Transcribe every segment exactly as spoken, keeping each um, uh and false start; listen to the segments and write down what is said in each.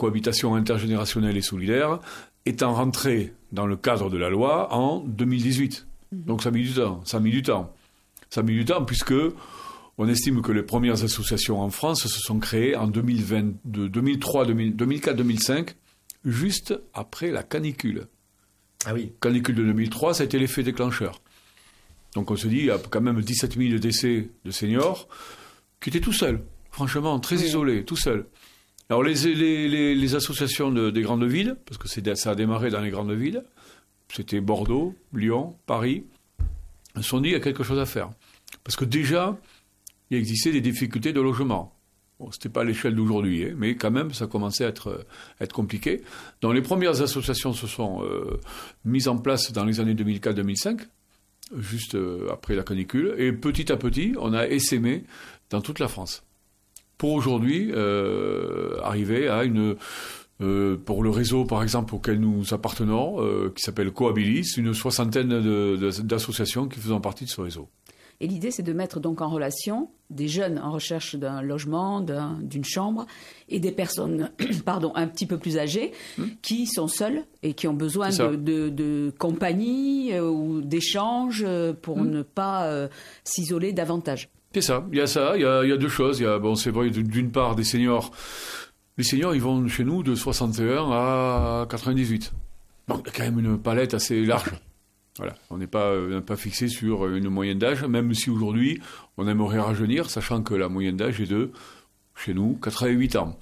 cohabitation intergénérationnelle et solidaire étant rentrée dans le cadre de la loi en deux mille dix-huit. Donc ça a mis du temps, ça a mis du temps. Ça a mis du temps puisque on estime que les premières associations en France se sont créées en deux mille vingt, deux mille trois, deux mille quatre, deux mille cinq, juste après la canicule. Ah oui. Canicule de deux mille trois, ça a été l'effet déclencheur. Donc on se dit, il y a quand même dix-sept mille décès de seniors qui étaient tout seuls, franchement, très oui. isolés, tout seuls. Alors les, les, les, les associations de, des grandes villes, parce que c'est, ça a démarré dans les grandes villes, c'était Bordeaux, Lyon, Paris, se sont dit il y a quelque chose à faire. Parce que déjà, il existait des difficultés de logement. Bon, ce n'était pas à l'échelle d'aujourd'hui, hein, mais quand même, ça commençait à être, à être compliqué. Donc les premières associations se sont euh, mises en place dans les années deux mille quatre deux mille cinq, juste euh, après la canicule, et petit à petit, on a essaimé dans toute la France. Pour aujourd'hui, euh, arriver à une... Euh, pour le réseau, par exemple, auquel nous appartenons, euh, qui s'appelle Cohabilis, une soixantaine de, de, d'associations qui font partie de ce réseau. Et l'idée, c'est de mettre donc en relation des jeunes en recherche d'un logement, d'un, d'une chambre, et des personnes pardon, un petit peu plus âgées, mmh. qui sont seules et qui ont besoin de, de, de compagnie euh, ou d'échanges euh, pour mmh. ne pas euh, s'isoler davantage. C'est ça, il y a ça, il y a, il y a deux choses. Il y a, bon, c'est vrai, d'une part, des seniors... Les seniors, ils vont chez nous de soixante et un à quatre-vingt-dix-huit. Donc, il y a quand même une palette assez large. Voilà. On n'est pas, on n'est pas fixé sur une moyenne d'âge, même si aujourd'hui, on aimerait rajeunir, sachant que la moyenne d'âge est de, chez nous, quatre-vingt-huit ans.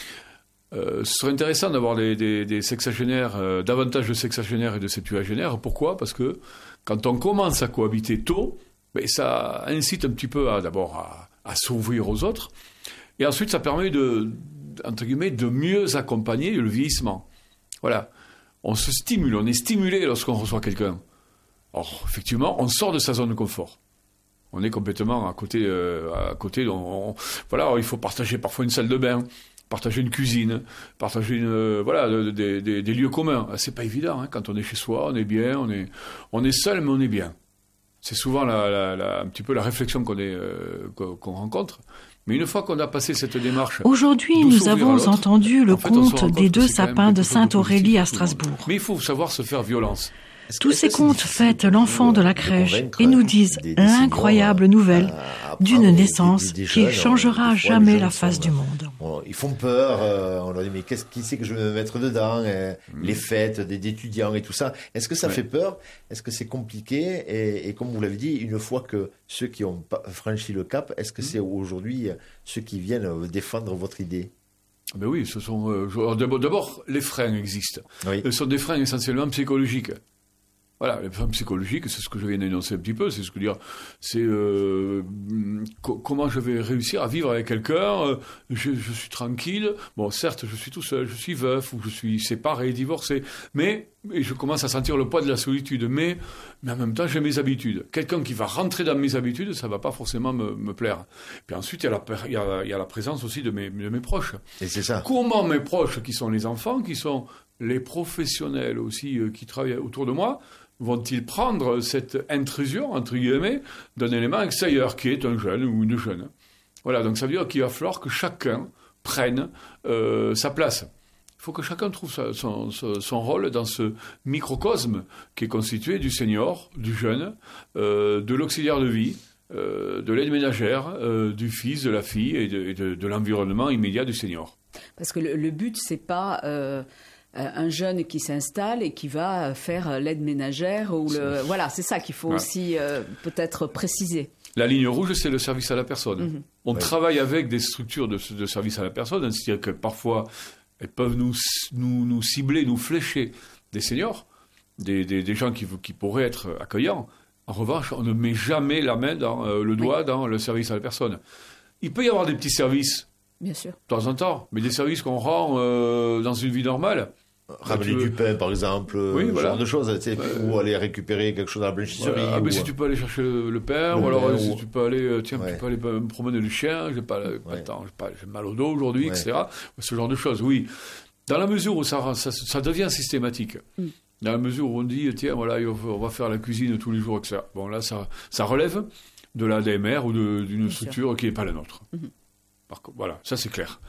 Euh, ce serait intéressant d'avoir des, des, des sexagénaires, euh, davantage de sexagénaires et de septuagénaires. Pourquoi ? Parce que quand on commence à cohabiter tôt, ben, ça incite un petit peu à, d'abord à, à s'ouvrir aux autres. Et ensuite, ça permet de... entre guillemets, de mieux accompagner le vieillissement. Voilà. On se stimule, on est stimulé lorsqu'on reçoit quelqu'un. Or, effectivement, on sort de sa zone de confort. On est complètement à côté, euh, à côté, on, on, voilà, alors, il faut partager parfois une salle de bain, partager une cuisine, partager une, euh, voilà, de, de, de, des lieux communs. C'est pas évident, hein, quand on est chez soi, on est bien, on est, on est seul, mais on est bien. C'est souvent la, la, la, un petit peu la réflexion qu'on, est, euh, qu'on rencontre. Mais une fois qu'on a passé cette démarche... Aujourd'hui, nous avons entendu le en fait, conte des deux sapins de Sainte-Aurélie à Strasbourg. Mais il faut savoir se faire violence. Tous ces contes fêtent l'enfant de la crèche et nous disent l'incroyable nouvelle d'une naissance qui changera jamais la face du monde. Ils font peur, on leur dit mais qu'est-ce qui c'est que je vais me mettre dedans, les fêtes des étudiants et tout ça. Est-ce que ça fait peur ? Est-ce que c'est compliqué ? et, et comme vous l'avez dit, une fois que ceux qui ont franchi le cap, est-ce que c'est aujourd'hui ceux qui viennent défendre votre idée ? Ben oui, ce sont euh, d'abord les freins existent. Oui. Ce sont des freins essentiellement psychologiques. Voilà, les freins psychologiques, c'est ce que je viens d'énoncer un petit peu, c'est ce que dire, c'est euh, co- comment je vais réussir à vivre avec quelqu'un, euh, je, je suis tranquille, bon certes je suis tout seul, je suis veuf, ou je suis séparé, divorcé, mais et je commence à sentir le poids de la solitude, mais, mais en même temps j'ai mes habitudes. Quelqu'un qui va rentrer dans mes habitudes, ça va pas forcément me, me plaire. Puis ensuite il y a la, il y a, il y a la présence aussi de mes, de mes proches. Et c'est ça. Comment mes proches, qui sont les enfants, qui sont les professionnels aussi, euh, qui travaillent autour de moi, vont-ils prendre cette intrusion, entre guillemets, d'un élément extérieur qui est un jeune ou une jeune ? Voilà, donc ça veut dire qu'il va falloir que chacun prenne euh, sa place. Il faut que chacun trouve sa, son, son, son rôle dans ce microcosme qui est constitué du senior, du jeune, euh, de l'auxiliaire de vie, euh, de l'aide ménagère, euh, du fils, de la fille et de, et de, de l'environnement immédiat du senior. Parce que le, le but, c'est pas... Euh... un jeune qui s'installe et qui va faire l'aide ménagère ou le voilà, c'est ça qu'il faut ouais. aussi euh, peut-être préciser. La ligne rouge, c'est le service à la personne. Mm-hmm. On ouais. travaille avec des structures de, de service à la personne, c'est-à-dire que parfois elles peuvent nous nous, nous cibler, nous flécher des seniors, des, des, des gens qui, qui pourraient être accueillants. En revanche, on ne met jamais la main dans euh, le doigt oui. dans le service à la personne. Il peut y avoir des petits services, bien sûr, de temps en temps, mais des services qu'on rend euh, dans une vie normale. Ramener du pain, par exemple, oui, ce voilà. genre de choses, tu sais, euh, ou aller récupérer quelque chose à la blanchisserie. Voilà. Ah, ou... mais si tu peux aller chercher le, le pain, le ou alors pain, si ou... tu peux aller, tiens, ouais. tu peux aller me promener le chien, j'ai pas, ouais. attends, j'ai, pas, j'ai mal au dos aujourd'hui, ouais. et cetera. Ce genre de choses, oui. Dans la mesure où ça, ça, ça devient systématique, mm. dans la mesure où on dit, tiens, voilà, on va faire la cuisine tous les jours, et cetera. Bon, là, ça, ça relève de la D M R ou de, d'une Bien structure sûr. Qui n'est pas la nôtre. Mm-hmm. Par contre, voilà, ça c'est clair.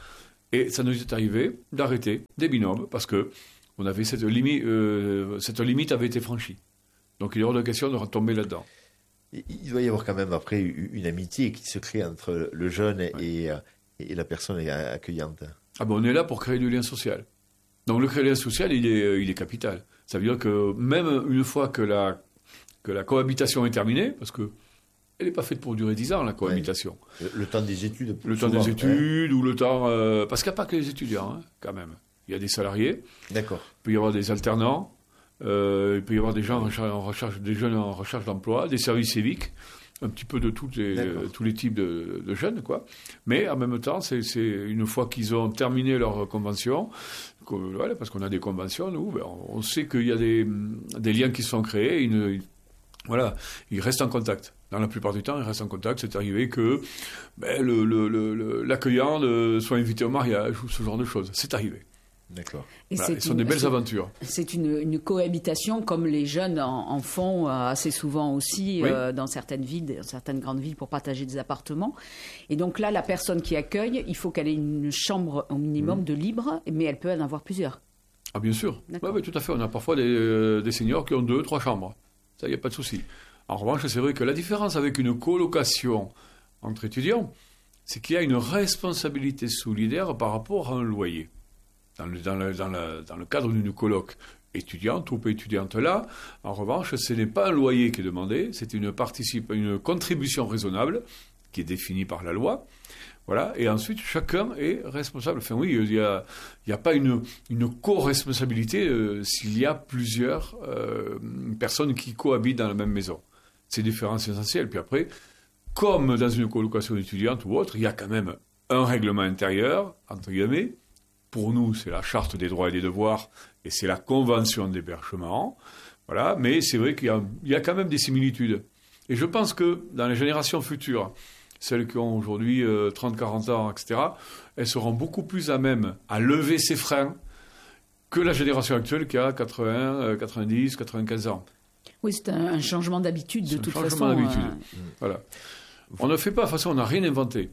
Et ça nous est arrivé d'arrêter des binômes parce que on avait cette limite, euh, cette limite avait été franchie. Donc il est hors de question de retomber là-dedans. Il doit y avoir quand même après une amitié qui se crée entre le jeune et, ouais. et, et la personne accueillante. Ah ben on est là pour créer du lien social. Donc le créer du lien social, il est, il est capital. Ça veut dire que même une fois que la, que la cohabitation est terminée, parce que elle n'est pas faite pour durer dix ans, la cohabitation. Ouais. Le, le temps des études. Le souvent, temps des études, ouais. ou le temps... Euh, parce qu'il n'y a pas que les étudiants, hein, quand même. Il y a des salariés. D'accord. Il peut y avoir des alternants. Euh, il peut y avoir des gens en recherche, des jeunes en recherche d'emploi, des services civiques, un petit peu de toutes les, tous les types de, de jeunes, quoi. Mais en même temps, c'est, c'est une fois qu'ils ont terminé leur convention, que, voilà, parce qu'on a des conventions, nous, ben, on sait qu'il y a des, des liens qui se sont créés, une, une, voilà, ils restent en contact. Dans la plupart du temps, ils restent en contact. C'est arrivé que ben, le, le, le, l'accueillant de, soit invité au mariage ou ce genre de choses. C'est arrivé. D'accord. Et voilà, c'est ce sont une, des belles c'est, aventures. C'est une, une cohabitation comme les jeunes en, en font assez souvent aussi oui. euh, dans certaines villes, dans certaines grandes villes pour partager des appartements. Et donc là, la personne qui accueille, il faut qu'elle ait une chambre au minimum mmh. de libre, mais elle peut en avoir plusieurs. Ah bien sûr. Oui, oui, tout à fait. On a parfois des, euh, des seniors qui ont deux, trois chambres. Ça, il n'y a pas de souci. En revanche, c'est vrai que la différence avec une colocation entre étudiants, c'est qu'il y a une responsabilité solidaire par rapport à un loyer. Dans le, dans le, dans le, dans le cadre d'une coloc étudiante ou pas étudiante là, en revanche, ce n'est pas un loyer qui est demandé, c'est une, participe, une contribution raisonnable qui est définie par la loi. Voilà, et ensuite, chacun est responsable. Enfin oui, il n'y a, il y a pas une, une co-responsabilité euh, s'il y a plusieurs euh, personnes qui cohabitent dans la même maison. C'est une différence essentielle. Puis après, comme dans une colocation étudiante ou autre, il y a quand même un règlement intérieur, entre guillemets. Pour nous, c'est la charte des droits et des devoirs et c'est la convention d'hébergement. Voilà, mais c'est vrai qu'il y a, il y a quand même des similitudes. Et je pense que dans les générations futures, celles qui ont aujourd'hui euh, trente à quarante ans, et cetera, elles seront beaucoup plus à même à lever ces freins que la génération actuelle qui a quatre-vingts, quatre-vingt-dix, quatre-vingt-quinze ans. Oui, c'est un, un changement d'habitude de c'est toute un façon. changement d'habitude. Euh... Voilà. On ne fait pas, de toute façon, on n'a rien inventé.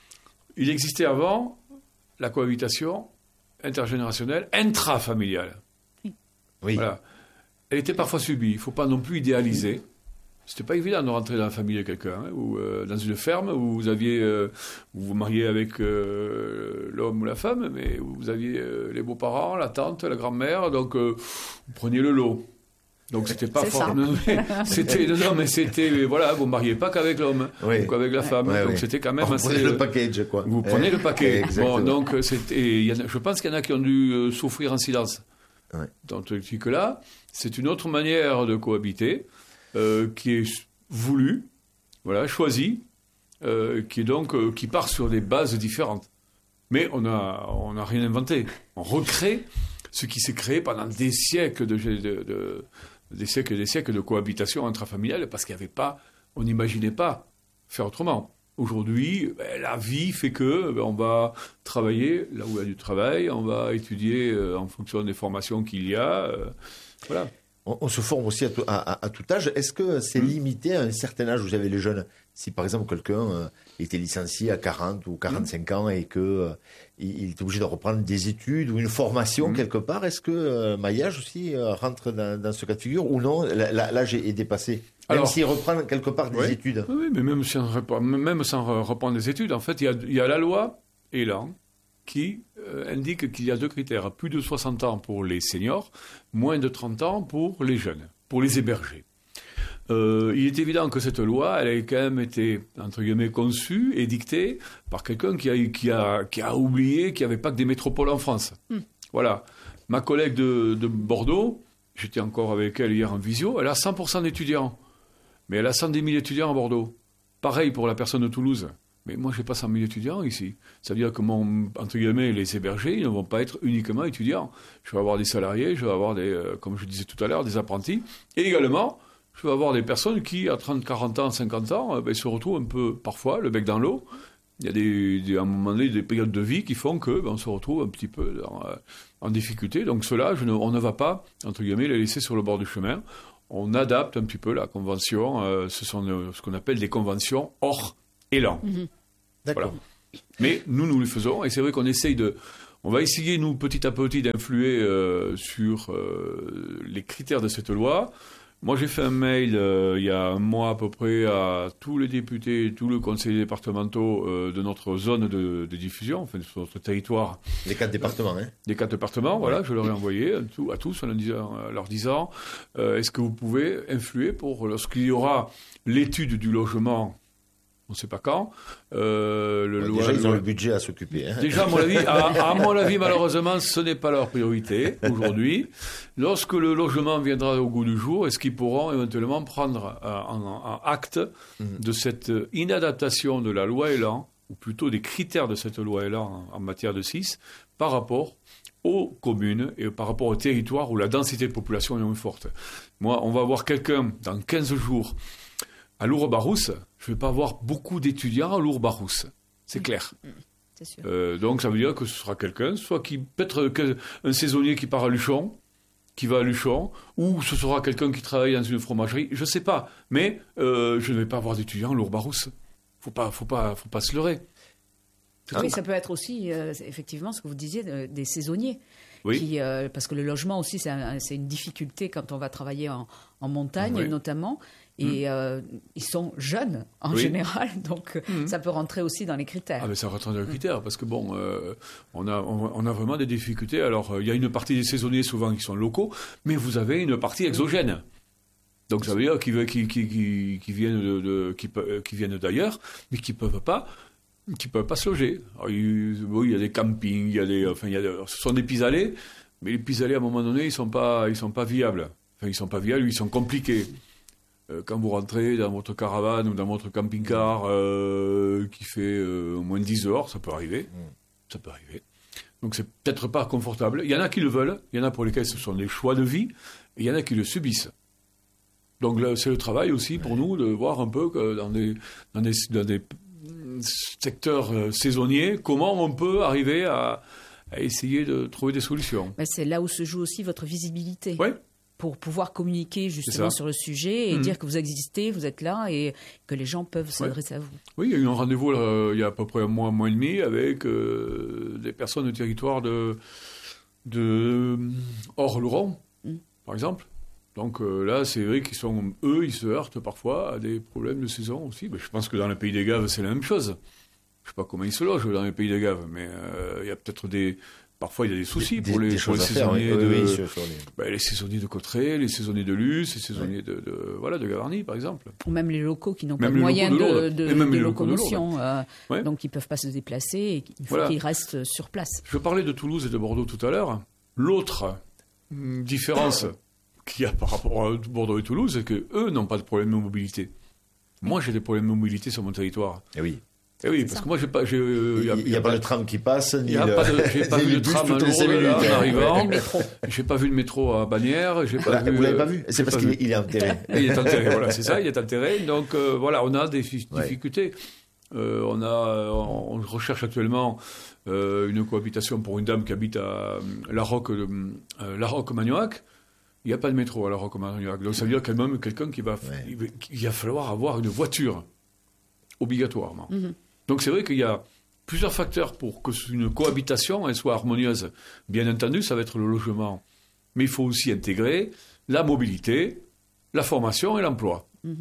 Il existait avant la cohabitation intergénérationnelle, intrafamiliale. Oui. Voilà. Elle était parfois subie. Il ne faut pas non plus idéaliser. C'était pas évident de rentrer dans la famille de quelqu'un, hein, ou euh, dans une ferme où vous aviez, euh, vous vous mariez avec euh, l'homme ou la femme, mais où vous aviez euh, les beaux-parents, la tante, la grand-mère, donc euh, vous preniez le lot. Donc c'était pas fort. Non, c'était non, mais c'était voilà, vous mariez pas qu'avec l'homme oui. ou qu'avec la femme. Ouais, donc oui. C'était quand même vous assez. Prenez le package quoi. Vous prenez le paquet. Bon, donc c'était. Y en a, je pense qu'il y en a qui ont dû euh, souffrir en silence. Ouais. Dans ce truc-là, c'est une autre manière de cohabiter euh, qui est voulue, voilà, choisie, euh, qui est donc euh, qui part sur des bases différentes. Mais on a on n'a rien inventé. On recrée ce qui s'est créé pendant des siècles de, de, de des siècles et des siècles de cohabitation intrafamiliale parce qu'il n'y avait pas, on n'imaginait pas faire autrement. Aujourd'hui, ben, la vie fait que ben, on va travailler là où il y a du travail, on va étudier euh, en fonction des formations qu'il y a, euh, voilà. On, on se forme aussi à, to, à, à, à tout âge. Est-ce que c'est mmh. limité à un certain âge où vous avez les jeunes? Si par exemple quelqu'un euh, était licencié à quarante ou quarante-cinq mmh. ans et que euh, il, il est obligé de reprendre des études ou une formation mmh. quelque part, est-ce que euh, maillage aussi euh, rentre dans, dans ce cas de figure ou non? L'âge est dépassé. Même s'il reprend quelque part des oui, études. Oui, mais même sans, même sans reprendre des études, en fait, il y a, il y a la loi Elan qui euh, indique qu'il y a deux critères. Plus de soixante ans pour les seniors, moins de trente ans pour les jeunes, pour les hébergés. Euh, il est évident que cette loi, elle a quand même été, entre guillemets, conçue et dictée par quelqu'un qui a, qui a, qui a oublié qu'il n'y avait pas que des métropoles en France. Mm. Voilà. Ma collègue de, de Bordeaux, j'étais encore avec elle hier en visio, elle a cent pour cent d'étudiants. Mais elle a cent dix mille étudiants à Bordeaux. Pareil pour la personne de Toulouse. Mais moi, je n'ai pas cent mille étudiants ici. Ça veut dire que, mon, entre guillemets, les hébergés, ils ne vont pas être uniquement étudiants. Je vais avoir des salariés, je vais avoir, des, euh, comme je disais tout à l'heure, des apprentis. Et également, je vais avoir des personnes qui, à trente, quarante ans, cinquante ans, euh, ben, se retrouvent un peu, parfois, le bec dans l'eau. Il y a des, des, à un moment donné des périodes de vie qui font qu'on ben, se retrouve un petit peu dans, euh, en difficulté. Donc ceux-là, je ne, on ne va pas, entre guillemets, les laisser sur le bord du chemin. On adapte un petit peu la convention. Euh, ce sont euh, ce qu'on appelle des conventions hors élan. Mmh. D'accord. Voilà. Mais nous, nous le faisons, et c'est vrai qu'on essaye de... On va essayer, nous, petit à petit, d'influer euh, sur euh, les critères de cette loi. Moi, j'ai fait un mail euh, il y a un mois à peu près à tous les députés et tous les conseillers départementaux euh, de notre zone de, de diffusion, enfin de notre territoire. Les quatre départements, hein Les quatre départements, ouais. Voilà, je leur ai envoyé à, tout, à tous en leur disant, en leur disant euh, est-ce que vous pouvez influer pour, lorsqu'il y aura l'étude du logement, on ne sait pas quand. Euh, le ouais, loi, déjà, ils le, ont le budget à s'occuper. Hein. Déjà, à mon avis, à, à mon avis, malheureusement, ce n'est pas leur priorité aujourd'hui. Lorsque le logement viendra au goût du jour, est-ce qu'ils pourront éventuellement prendre euh, en, en acte mmh. de cette inadaptation de la loi Elan, ou plutôt des critères de cette loi Elan en, en matière de S I S, par rapport aux communes et par rapport aux territoires où la densité de population est moins forte. Moi, on va avoir quelqu'un dans quinze jours à Lourdes-Barousse, je ne vais pas avoir beaucoup d'étudiants à Lourdes-Barousse. C'est mmh. clair. Mmh. C'est sûr. Euh, donc ça veut dire que ce sera quelqu'un, soit qui peut-être un saisonnier qui part à Luchon, qui va à Luchon, ou ce sera quelqu'un qui travaille dans une fromagerie, je ne sais pas. Mais euh, je ne vais pas avoir d'étudiants à Lourdes-Barousse. Faut pas, faut pas, faut pas se leurrer. Ah oui, ça peut être aussi, euh, effectivement, ce que vous disiez, de, des saisonniers. Oui. Qui, euh, parce que le logement aussi, c'est, un, c'est une difficulté quand on va travailler en, en montagne, oui. notamment. Et mmh. euh, ils sont jeunes, en oui. général, donc mmh. ça peut rentrer aussi dans les critères. Ah, mais ça rentre dans les critères, mmh. parce que bon, euh, on, a, on, on a vraiment des difficultés. Alors, il y a une partie des saisonniers, souvent, qui sont locaux, mais vous avez une partie exogène. Donc, ça veut dire qu'ils qui, qui, qui, qui, viennent, de, de, qui, qui viennent d'ailleurs, mais qui ne peuvent pas... qui ne peuvent pas se loger. Alors, il, oui, il y a des campings, il y a des, enfin, il y a des, ce sont des pis-aller, mais les pis-aller, à un moment donné, ils ne sont pas, ils sont pas viables. Enfin, ils ne sont pas viables, ils sont compliqués. Euh, quand vous rentrez dans votre caravane ou dans votre camping-car euh, qui fait euh, au moins dix heures, ça peut arriver. Ça peut arriver. Donc, c'est peut-être pas confortable. Il y en a qui le veulent, il y en a pour lesquels ce sont des choix de vie, et il y en a qui le subissent. Donc, là, c'est le travail aussi pour nous de voir un peu que dans des... Dans des, dans des secteur euh, saisonnier, comment on peut arriver à, à essayer de trouver des solutions. Ben c'est là où se joue aussi votre visibilité. Oui. Pour pouvoir communiquer justement sur le sujet et mmh. dire que vous existez, vous êtes là et que les gens peuvent s'adresser ouais. à vous. Oui, il y a eu un rendez-vous là, il y a à peu près un mois, un mois et demi avec euh, des personnes du territoire de, de Hors-Louron, mmh. par exemple. Donc euh, là, c'est vrai qu'ils sont, eux, ils se heurtent parfois à des problèmes de saison aussi. Ben, je pense que dans le pays des Gaves, c'est la même chose. Je ne sais pas comment ils se logent dans le pays des Gaves, mais euh, il y a peut-être des... Parfois, il y a des soucis des, pour les, des pour les saisonniers faire, oui. de... Oui, oui, sur les... Ben, les saisonniers de Cauterets, les saisonniers de Luce, les saisonniers oui. de, de, voilà, de Gavarnie, par exemple. Ou même les locaux qui n'ont pas de moyens de, de, de, de locomotion. De euh, ouais. Donc, ils ne peuvent pas se déplacer et il faut voilà. qu'ils restent sur place. Je parlais de Toulouse et de Bordeaux tout à l'heure. L'autre différence... qu'il y a par rapport à Bordeaux et Toulouse, c'est qu'eux n'ont pas de problème de mobilité. Moi, j'ai des problèmes de mobilité sur mon territoire. Eh oui. Eh oui, parce ça. que moi, j'ai pas... J'ai, euh, il n'y a, y a, y a pas, pas le tram qui passe, ni le... Pas de, j'ai pas vu le tram à Lourdes, là, en arrivant. J'ai pas vu le métro à Bagnères. J'ai pas voilà, vu, vous l'avez pas vu? C'est parce qu'il vu. Est, il est enterré. Il est enterré, voilà, c'est ça, il est enterré. Donc, euh, voilà, on a des difficultés. Ouais. Euh, on, a, on recherche actuellement euh, une cohabitation pour une dame qui habite à La Roque, euh, La Roque-Magnoac. Il n'y a pas de métro à La Roque-Magnoac. Donc, ça veut dire quand même quelqu'un qui va... Ouais. Il, il va falloir avoir une voiture, obligatoirement. Mm-hmm. Donc, c'est vrai qu'il y a plusieurs facteurs pour qu'une cohabitation elle soit harmonieuse. Bien entendu, ça va être le logement. Mais il faut aussi intégrer la mobilité, la formation et l'emploi. Mm-hmm.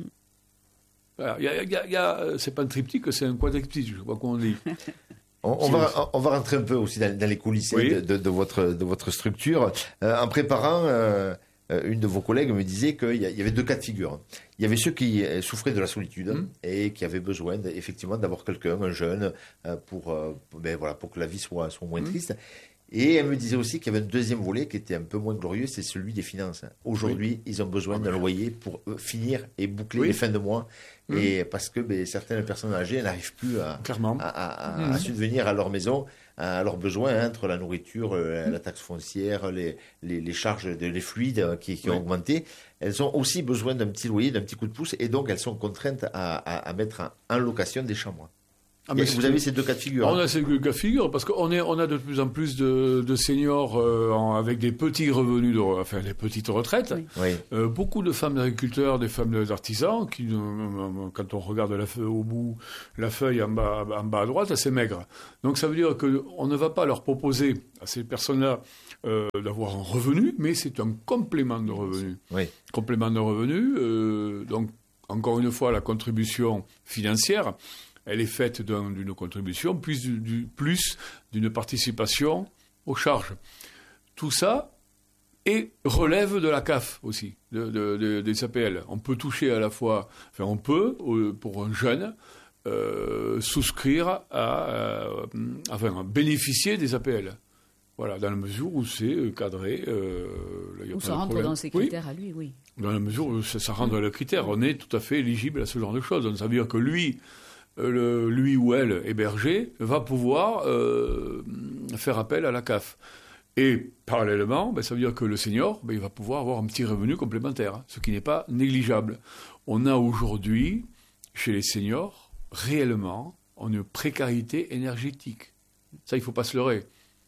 Alors, y a, y a, y a, c'est pas un triptyque, c'est un quadriptyque, je crois qu'on dit. On, on, va, on va rentrer un peu aussi dans, dans les coulisses oui. de, de, de, votre, de votre structure. Euh, en préparant... Euh, une de vos collègues me disait qu'il y avait deux cas de figure. Il y avait ceux qui souffraient de la solitude mmh. et qui avaient besoin effectivement d'avoir quelqu'un, un jeune, pour, ben voilà, pour que la vie soit, soit moins mmh. triste. Et elle me disait aussi qu'il y avait un deuxième volet qui était un peu moins glorieux, c'est celui des finances. Aujourd'hui, oui. ils ont besoin d'un loyer pour finir et boucler oui. les fins de mois. Mmh. Et parce que ben, certaines personnes âgées n'arrivent plus à, à, à, à, mmh. à subvenir à leur maison, à leurs besoins, hein, entre la nourriture, mmh. la taxe foncière, les, les, les charges, de, les fluides qui, qui oui. ont augmenté. Elles ont aussi besoin d'un petit loyer, d'un petit coup de pouce. Et donc, elles sont contraintes à, à, à mettre en location des chambres. Ah, mais vous avez ces deux cas de figure. On a ces deux cas de figure parce qu'on est, on a de plus en plus de, de seniors euh, en, avec des petits revenus, de, enfin des petites retraites. Oui. Oui. Euh, beaucoup de femmes d'agriculteurs, des femmes d'artisans, qui, euh, quand on regarde la feuille, au bout, la feuille en bas, en bas à droite, c'est maigre. Donc ça veut dire qu'on ne va pas leur proposer à ces personnes-là euh, d'avoir un revenu, mais c'est un complément de revenu. Oui. Complément de revenu. Euh, donc encore une fois, la contribution financière, elle est faite d'un, d'une contribution, plus, du, du, plus d'une participation aux charges. Tout ça et relève de la C A F aussi, de, de, de, des A P L. On peut toucher à la fois, enfin on peut, pour un jeune, euh, souscrire à, euh, enfin bénéficier des A P L. Voilà, dans la mesure où c'est cadré. Euh, là, où ça rentre dans ses critères oui. à lui, oui. Dans la mesure où ça, ça rentre dans le critère, on est tout à fait éligible à ce genre de choses. Donc ça veut dire que lui... Le, lui ou elle, hébergé, va pouvoir euh, faire appel à la C A F. Et parallèlement, ben, ça veut dire que le senior, ben, il va pouvoir avoir un petit revenu complémentaire, hein, ce qui n'est pas négligeable. On a aujourd'hui, chez les seniors, réellement, une précarité énergétique. Ça, il ne faut pas se leurrer.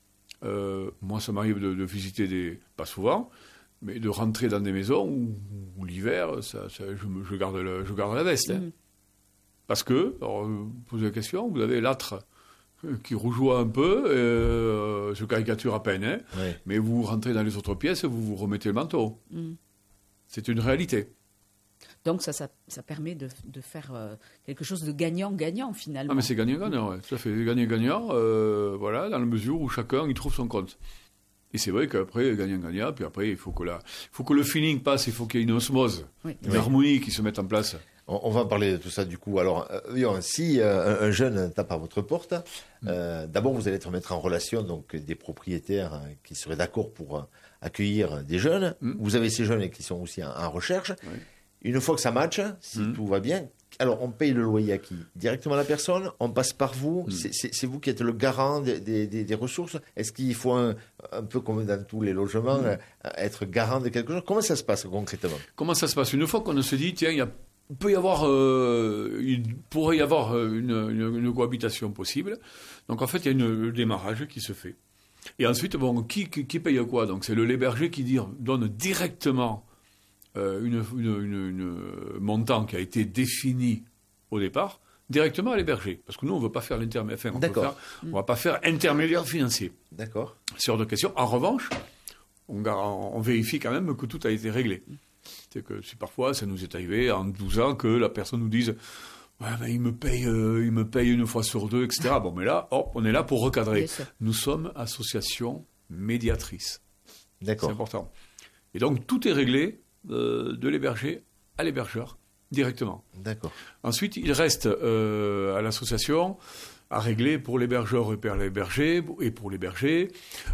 Euh, moi, ça m'arrive de, de visiter des... pas souvent, mais de rentrer dans des maisons où, où l'hiver, ça, ça, je, je, garde le, je garde la veste. Hein. Mmh. Parce que, alors, vous posez la question, vous avez l'âtre qui rougeoie un peu, euh, je caricature à peine, hein, oui. mais vous rentrez dans les autres pièces, vous vous remettez le manteau. Mm. C'est une réalité. Donc ça, ça, ça permet de, de faire euh, quelque chose de gagnant-gagnant finalement. Ah mais c'est gagnant-gagnant, ouais. Ça fait gagnant-gagnant, euh, voilà, dans la mesure où chacun y trouve son compte. Et c'est vrai qu'après, gagnant-gagnant, puis après, il faut que, la, il faut que le feeling passe, il faut qu'il y ait une osmose, oui. une oui. harmonie qui se mette en place. On va parler de tout ça du coup. Alors, euh, si euh, un jeune tape à votre porte, euh, d'abord vous allez être mettre en relation donc des propriétaires euh, qui seraient d'accord pour euh, accueillir des jeunes. Mm. Vous avez ces jeunes qui sont aussi en, en recherche. Oui. Une fois que ça matche, si mm. tout va bien, alors on paye le loyer à qui? Directement à la personne? On passe par vous? mm. c'est, c'est, c'est vous qui êtes le garant des, des, des, des ressources? Est-ce qu'il faut un, un peu comme dans tous les logements mm. euh, être garant de quelque chose? Comment ça se passe concrètement? Comment ça se passe? Une fois qu'on se dit, tiens, il y a Il peut y avoir, euh, il pourrait y avoir une, une, une cohabitation possible. Donc en fait, il y a une, un démarrage qui se fait. Et ensuite, bon, qui, qui, qui paye quoi? Donc c'est le l'héberger qui dit, donne directement euh, une, une, une, une montant qui a été défini au départ, directement à l'héberger. Parce que nous, on ne veut pas faire l'intermédiaire. Enfin, on ne va pas faire intermédiaire financier. D'accord. C'est hors de question. En revanche, on, on vérifie quand même que tout a été réglé. C'est que si parfois ça nous est arrivé en douze ans que la personne nous dise ouais, ben, il me paye euh, il me paye une fois sur deux, et cetera. Bon, mais là, hop, on est là pour recadrer. Nous sommes association médiatrice. D'accord. C'est important. Et donc tout est réglé euh, de l'héberger à l'hébergeur directement. D'accord. Ensuite, il reste euh, à l'association à régler pour l'hébergeur et pour l'héberger, et pour l'héberger.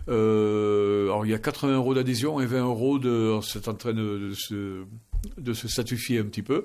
Euh, alors, il y a quatre-vingts euros d'adhésion et vingt euros de... C'est en train de, de, se, de se statifier un petit peu.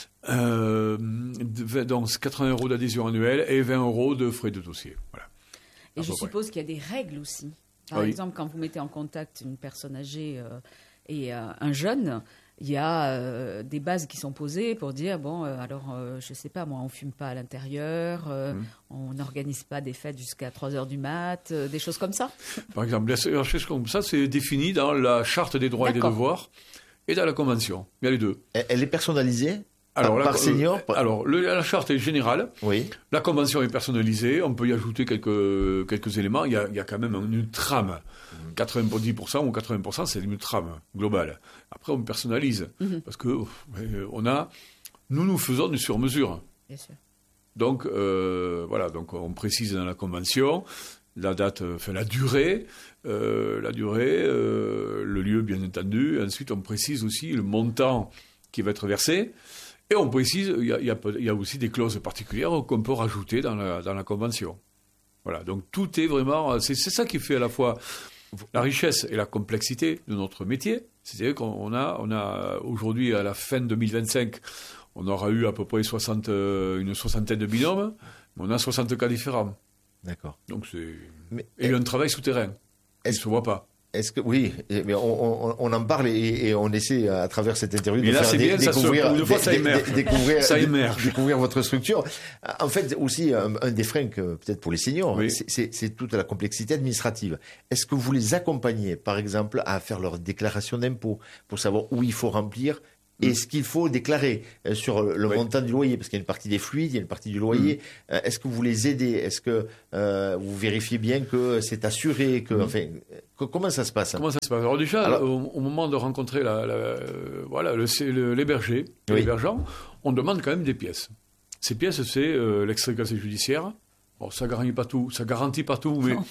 Euh, donc, quatre-vingts euros d'adhésion annuelle et vingt euros de frais de dossier. Voilà. Et je suppose qu'il y a des règles aussi. Par oui. exemple, quand vous mettez en contact une personne âgée euh, et euh, un jeune... Il y a euh, des bases qui sont posées pour dire, bon, euh, alors, euh, je ne sais pas, moi, on ne fume pas à l'intérieur, euh, mmh. on n'organise pas des fêtes jusqu'à trois heures du mat, euh, des choses comme ça. Par exemple, des choses comme ça, c'est défini dans la Charte des droits D'accord. et des devoirs et dans la Convention. Il y a les deux. Elle est personnalisée alors, par, la, par senior euh, Alors, le, la charte est générale. Oui. La convention est personnalisée. On peut y ajouter quelques, quelques éléments. Il y a, il y a quand même une trame. Mmh. quatre-vingt-dix pour cent ou quatre-vingts pour cent, c'est une trame globale. Après, on personnalise. Mmh. Parce que euh, on a, nous, nous faisons du sur-mesure. Bien sûr. Donc, euh, voilà. Donc, on précise dans la convention la date, enfin, la durée, euh, la durée, euh, le lieu, bien entendu. Ensuite, on précise aussi le montant qui va être versé. Et on précise, il y, a, il, y a, il y a aussi des clauses particulières qu'on peut rajouter dans la, dans la convention. Voilà, donc tout est vraiment... C'est, c'est ça qui fait à la fois la richesse et la complexité de notre métier. C'est-à-dire qu'on a, on a aujourd'hui, à la fin deux mille vingt-cinq, on aura eu à peu près soixante, une soixantaine de binômes, mais on a soixante cas différents. D'accord. Donc c'est... Mais, et il y a un travail souterrain. Est-ce... Il ne se voit pas. Est-ce que oui, mais on, on, on en parle et, et on essaie à travers cette interview mais de là, faire bien, dé, découvrir, ça se, une fois, ça émerge. Dé, découvrir, ça émerge. découvrir votre structure. En fait, aussi un, un des freins que peut-être pour les seniors, oui. c'est toute la complexité administrative. Est-ce que vous les accompagnez, par exemple, à faire leur déclaration d'impôt pour savoir où il faut remplir? Et ce qu'il faut déclarer sur le oui. montant du loyer, parce qu'il y a une partie des fluides, il y a une partie du loyer. Mmh. Est-ce que vous les aidez? Est-ce que euh, vous vérifiez bien que c'est assuré que, mmh. enfin, que, comment ça se passe? Comment ça se passe? Alors déjà, Alors, au, au moment de rencontrer la, la, euh, voilà, le, le, l'héberger, oui. l'hébergeant, on demande quand même des pièces. Ces pièces, c'est euh, l'extrait de casier judiciaire. Bon, ça garantit pas tout, ça garantit pas tout, mais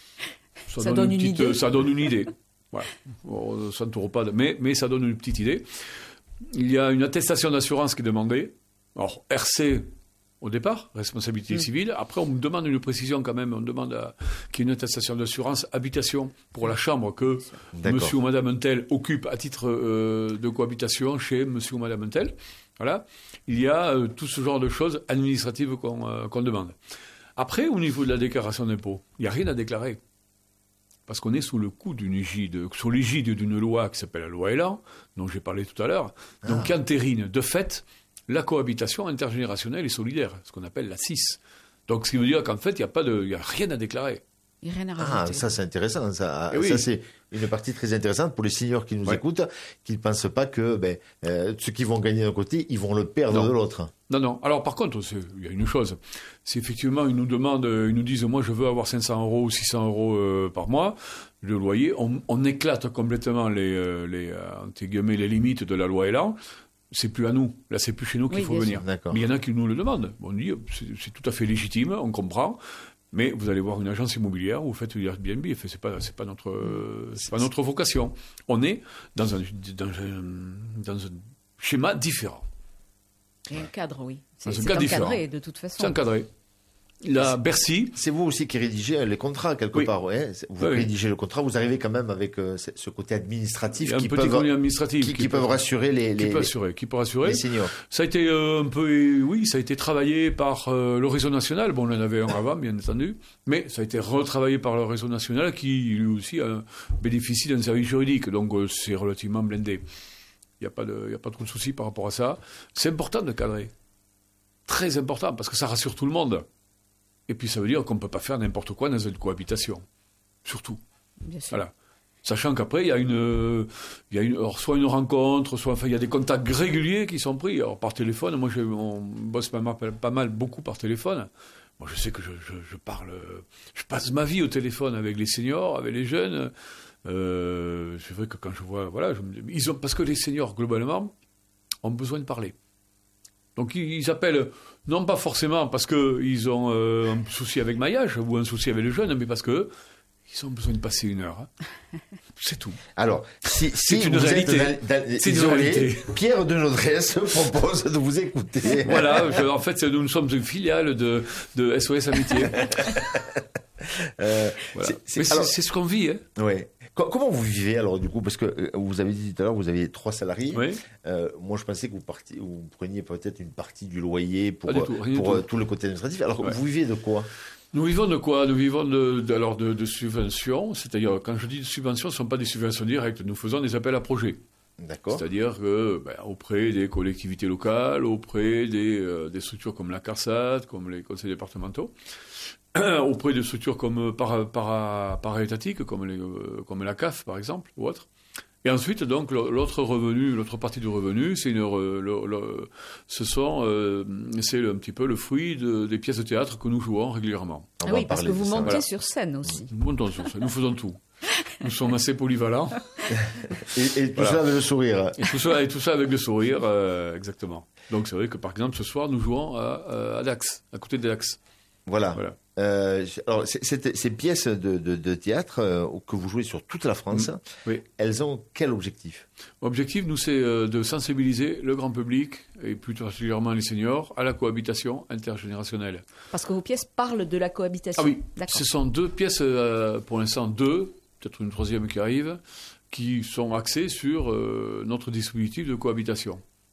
ça, ça donne, donne une, une petite, idée. Ça donne une idée. Voilà. Bon, ça ne tourne pas, de, mais, mais ça donne une petite idée. Il y a une attestation d'assurance qui est demandée. Alors, R C au départ, responsabilité mmh. civile. Après, on me demande une précision quand même. On demande à, qu'il y ait une attestation d'assurance habitation pour la chambre que monsieur ou madame Untel occupe à titre euh, de cohabitation chez monsieur ou madame Untel. Voilà. Il y a euh, tout ce genre de choses administratives qu'on, euh, qu'on demande. Après, au niveau de la déclaration d'impôt, il n'y a rien à déclarer. Parce qu'on est sous le coup d'une égide, sous l'égide d'une loi qui s'appelle la loi Elan, dont j'ai parlé tout à l'heure, ah. donc qui entérine de fait la cohabitation intergénérationnelle et solidaire, ce qu'on appelle la C I S. Donc ce qui veut dire qu'en fait, il n'y a, pas de, y a rien à déclarer. Il n'y a rien à rajouter. Ah, ça c'est intéressant. Ça, oui. ça c'est une partie très intéressante pour les seniors qui nous ouais. écoutent, qui ne pensent pas que ben, euh, ceux qui vont gagner d'un côté, ils vont le perdre non. de l'autre. Non, non. Alors par contre, il y a une chose. Si effectivement ils nous demandent, ils nous disent, moi je veux avoir cinq cents euros ou six cents euros euh, par mois de loyer, on, on éclate complètement les, euh, les, euh, entre guillemets, les limites de la loi Elan. C'est plus à nous. Là, c'est plus chez nous qu'il oui, faut venir. Mais il y en a qui nous le demandent. On dit, c'est, c'est tout à fait légitime, on comprend. Mais vous allez voir une agence immobilière, vous faites du Airbnb, c'est pas, c'est pas notre, c'est pas notre vocation. On est dans un, dans un, dans un schéma différent. Et un cadre, oui. C'est, c'est, c'est encadré, différent. De toute façon. C'est encadré. La Bercy. C'est vous aussi qui rédigez les contrats quelque oui. part. Ouais. Vous oui. rédigez le contrat, vous arrivez quand même avec euh, ce côté administratif qui peuvent, administratif qui, qui, qui peuvent rassurer les, les, qui peut assurer, qui peut rassurer. les seniors. Ça a été euh, un peu, oui, ça a été travaillé par euh, le réseau national. Bon, on en avait un avant, bien entendu, mais ça a été retravaillé par le réseau national qui lui aussi euh, bénéficie d'un service juridique. Donc euh, c'est relativement blindé. Il n'y a pas de, il y a pas trop de soucis par rapport à ça. C'est important de cadrer, très important parce que ça rassure tout le monde. Et puis ça veut dire qu'on ne peut pas faire n'importe quoi dans une cohabitation. Surtout. Bien sûr. Voilà. Sachant qu'après, il y a une, il y a une, alors soit une rencontre, soit, enfin, il y a des contacts réguliers qui sont pris. Alors par téléphone, moi, je, on bosse pas mal, pas mal, beaucoup par téléphone. Moi, je sais que je, je, je parle, je passe ma vie au téléphone avec les seniors, avec les jeunes. Euh, c'est vrai que quand je vois, voilà, je me, ils ont, parce que les seniors, globalement, ont besoin de parler. Donc ils appellent, non pas forcément parce qu'ils ont euh, un souci avec maillage ou un souci avec les jeunes, mais parce que ils ont besoin de passer une heure. Hein. C'est tout. Alors, si, si c'est une vous réalité. Êtes dans, dans, c'est isolé, une réalité. Pierre de Nodresse propose de vous écouter. Voilà, je, en fait, nous sommes une filiale de, de S O S Amitié. euh, voilà. c'est, c'est, mais alors, c'est, c'est ce qu'on vit. Hein. Oui. Comment vous vivez alors du coup? Parce que vous avez dit tout à l'heure, vous aviez trois salariés. Oui. Euh, moi, je pensais que vous, partiez, vous preniez peut-être une partie du loyer pour, tout, pour tout. tout le côté administratif. Alors, ouais. vous vivez de quoi? Nous vivons de quoi? Nous vivons de, de, alors de, de subventions. C'est-à-dire, quand je dis subventions, ce ne sont pas des subventions directes. Nous faisons des appels à projets. D'accord. C'est-à-dire que, ben, auprès des collectivités locales, auprès des, euh, des structures comme la CARSAT, comme les conseils départementaux, auprès de structures comme para, para, para-étatiques, comme, les, euh, comme la C A F, par exemple, ou autre. Et ensuite, donc, l'autre revenu, l'autre partie du revenu, c'est une, le, le, ce sont, euh, c'est un petit peu le fruit de, des pièces de théâtre que nous jouons régulièrement. Ah oui, parce que vous montez voilà. sur scène aussi. Nous montons sur scène, nous faisons tout. Nous sommes assez polyvalents. et, et tout voilà. ça avec le sourire. Et tout ça, et tout ça avec le sourire, euh, exactement. Donc c'est vrai que par exemple, ce soir, nous jouons à, à Dax, à côté de Dax. Voilà. voilà. Euh, alors, c'est, c'est, ces pièces de, de, de théâtre euh, que vous jouez sur toute la France, mmh. oui. elles ont quel objectif? L'objectif, nous, c'est euh, de sensibiliser le grand public, et plus particulièrement les seniors, à la cohabitation intergénérationnelle. Parce que vos pièces parlent de la cohabitation. Ah oui, d'accord. Ce sont deux pièces, euh, pour l'instant deux, peut-être une troisième qui arrive, qui sont axées sur euh, notre dispositif de cohabitation.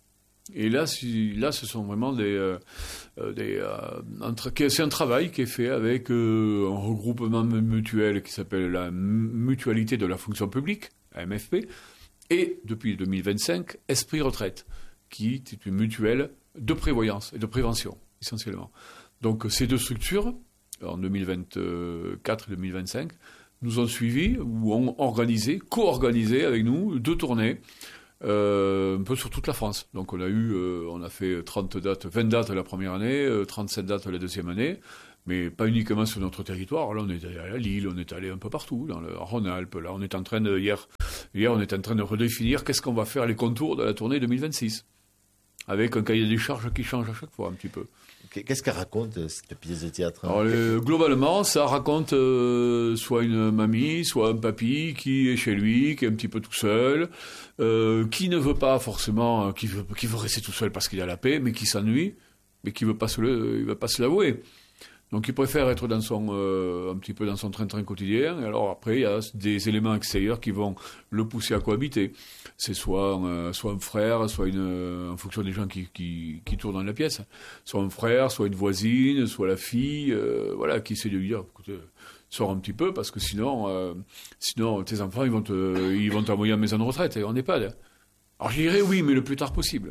Et là, si, là, ce sont vraiment des, euh, des euh, un tra- c'est un travail qui est fait avec euh, un regroupement mutuel qui s'appelle la Mutualité de la fonction publique, la M F P, et depuis deux mille vingt-cinq, Esprit Retraite, qui est une mutuelle de prévoyance et de prévention, essentiellement. Donc ces deux structures, en deux mille vingt-quatre et deux mille vingt-cinq, nous ont suivis ou ont organisé, co-organisé avec nous deux tournées, euh, un peu sur toute la France. Donc on a eu, euh, on a fait trente dates, vingt dates la première année, euh, trente-sept dates la deuxième année, mais pas uniquement sur notre territoire. Là, on est allé à Lille, on est allé un peu partout, dans le Rhône-Alpes. Là, on est en train de, hier, hier, on est en train de redéfinir qu'est-ce qu'on va faire, les contours de la tournée deux mille vingt-six. Avec un cahier des charges qui change à chaque fois un petit peu. Qu'est-ce qu'elle raconte, cette pièce de théâtre? Alors, euh, globalement, ça raconte euh, soit une mamie, soit un papy qui est chez lui, qui est un petit peu tout seul, euh, qui ne veut pas forcément, qui veut, qui veut rester tout seul parce qu'il a la paix, mais qui s'ennuie, mais qui veut pas se le, il veut pas se l'avouer. Donc il préfère être dans son, euh, un petit peu dans son train-train quotidien. Et alors après, il y a des éléments extérieurs qui vont le pousser à cohabiter. C'est soit, euh, soit un frère, soit une, euh, en fonction des gens qui, qui, qui tournent dans la pièce, soit un frère, soit une voisine, soit la fille, euh, voilà, qui essaie de lui dire, écoutez, sors un petit peu parce que sinon, euh, sinon tes enfants ils vont te, ils vont t'envoyer en maison de retraite et en EHPAD. Alors je dirais oui, mais le plus tard possible,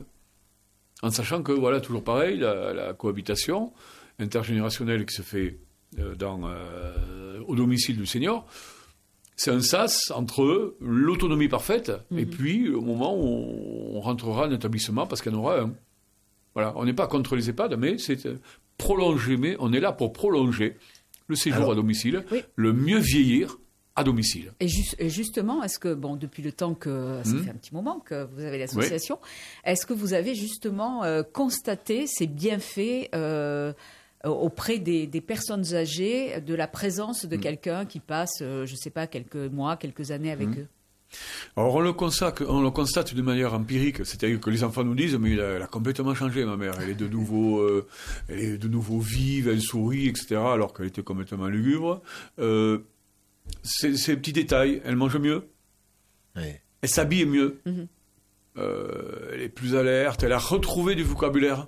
en sachant que voilà, toujours pareil, la, la cohabitation intergénérationnelle qui se fait euh, dans, euh, au domicile du senior, c'est un sas entre l'autonomie parfaite mmh. et puis au moment où on rentrera en établissement parce qu'il y en aura un. Voilà, on n'est pas contre les EHPAD, mais c'est prolonger, mais on est là pour prolonger le séjour Alors, à domicile, oui. le mieux vieillir à domicile. Et, juste, et justement, est-ce que, bon, depuis le temps que, ça mmh. fait un petit moment que vous avez l'association, oui. est-ce que vous avez justement euh, constaté ces bienfaits euh, auprès des, des personnes âgées, de la présence de mmh. quelqu'un qui passe, euh, je ne sais pas, quelques mois, quelques années avec mmh. eux? Alors on le constate, on le constate de manière empirique, c'est-à-dire que les enfants nous disent mais elle a, elle a complètement changé ma mère, elle est de nouveau, euh, elle est de nouveau vive, elle sourit, et cetera. Alors qu'elle était complètement lugubre. Euh, ces, ces petits détails, elle mange mieux, oui. elle s'habille mieux, mm-hmm. euh, elle est plus alerte, elle a retrouvé du vocabulaire.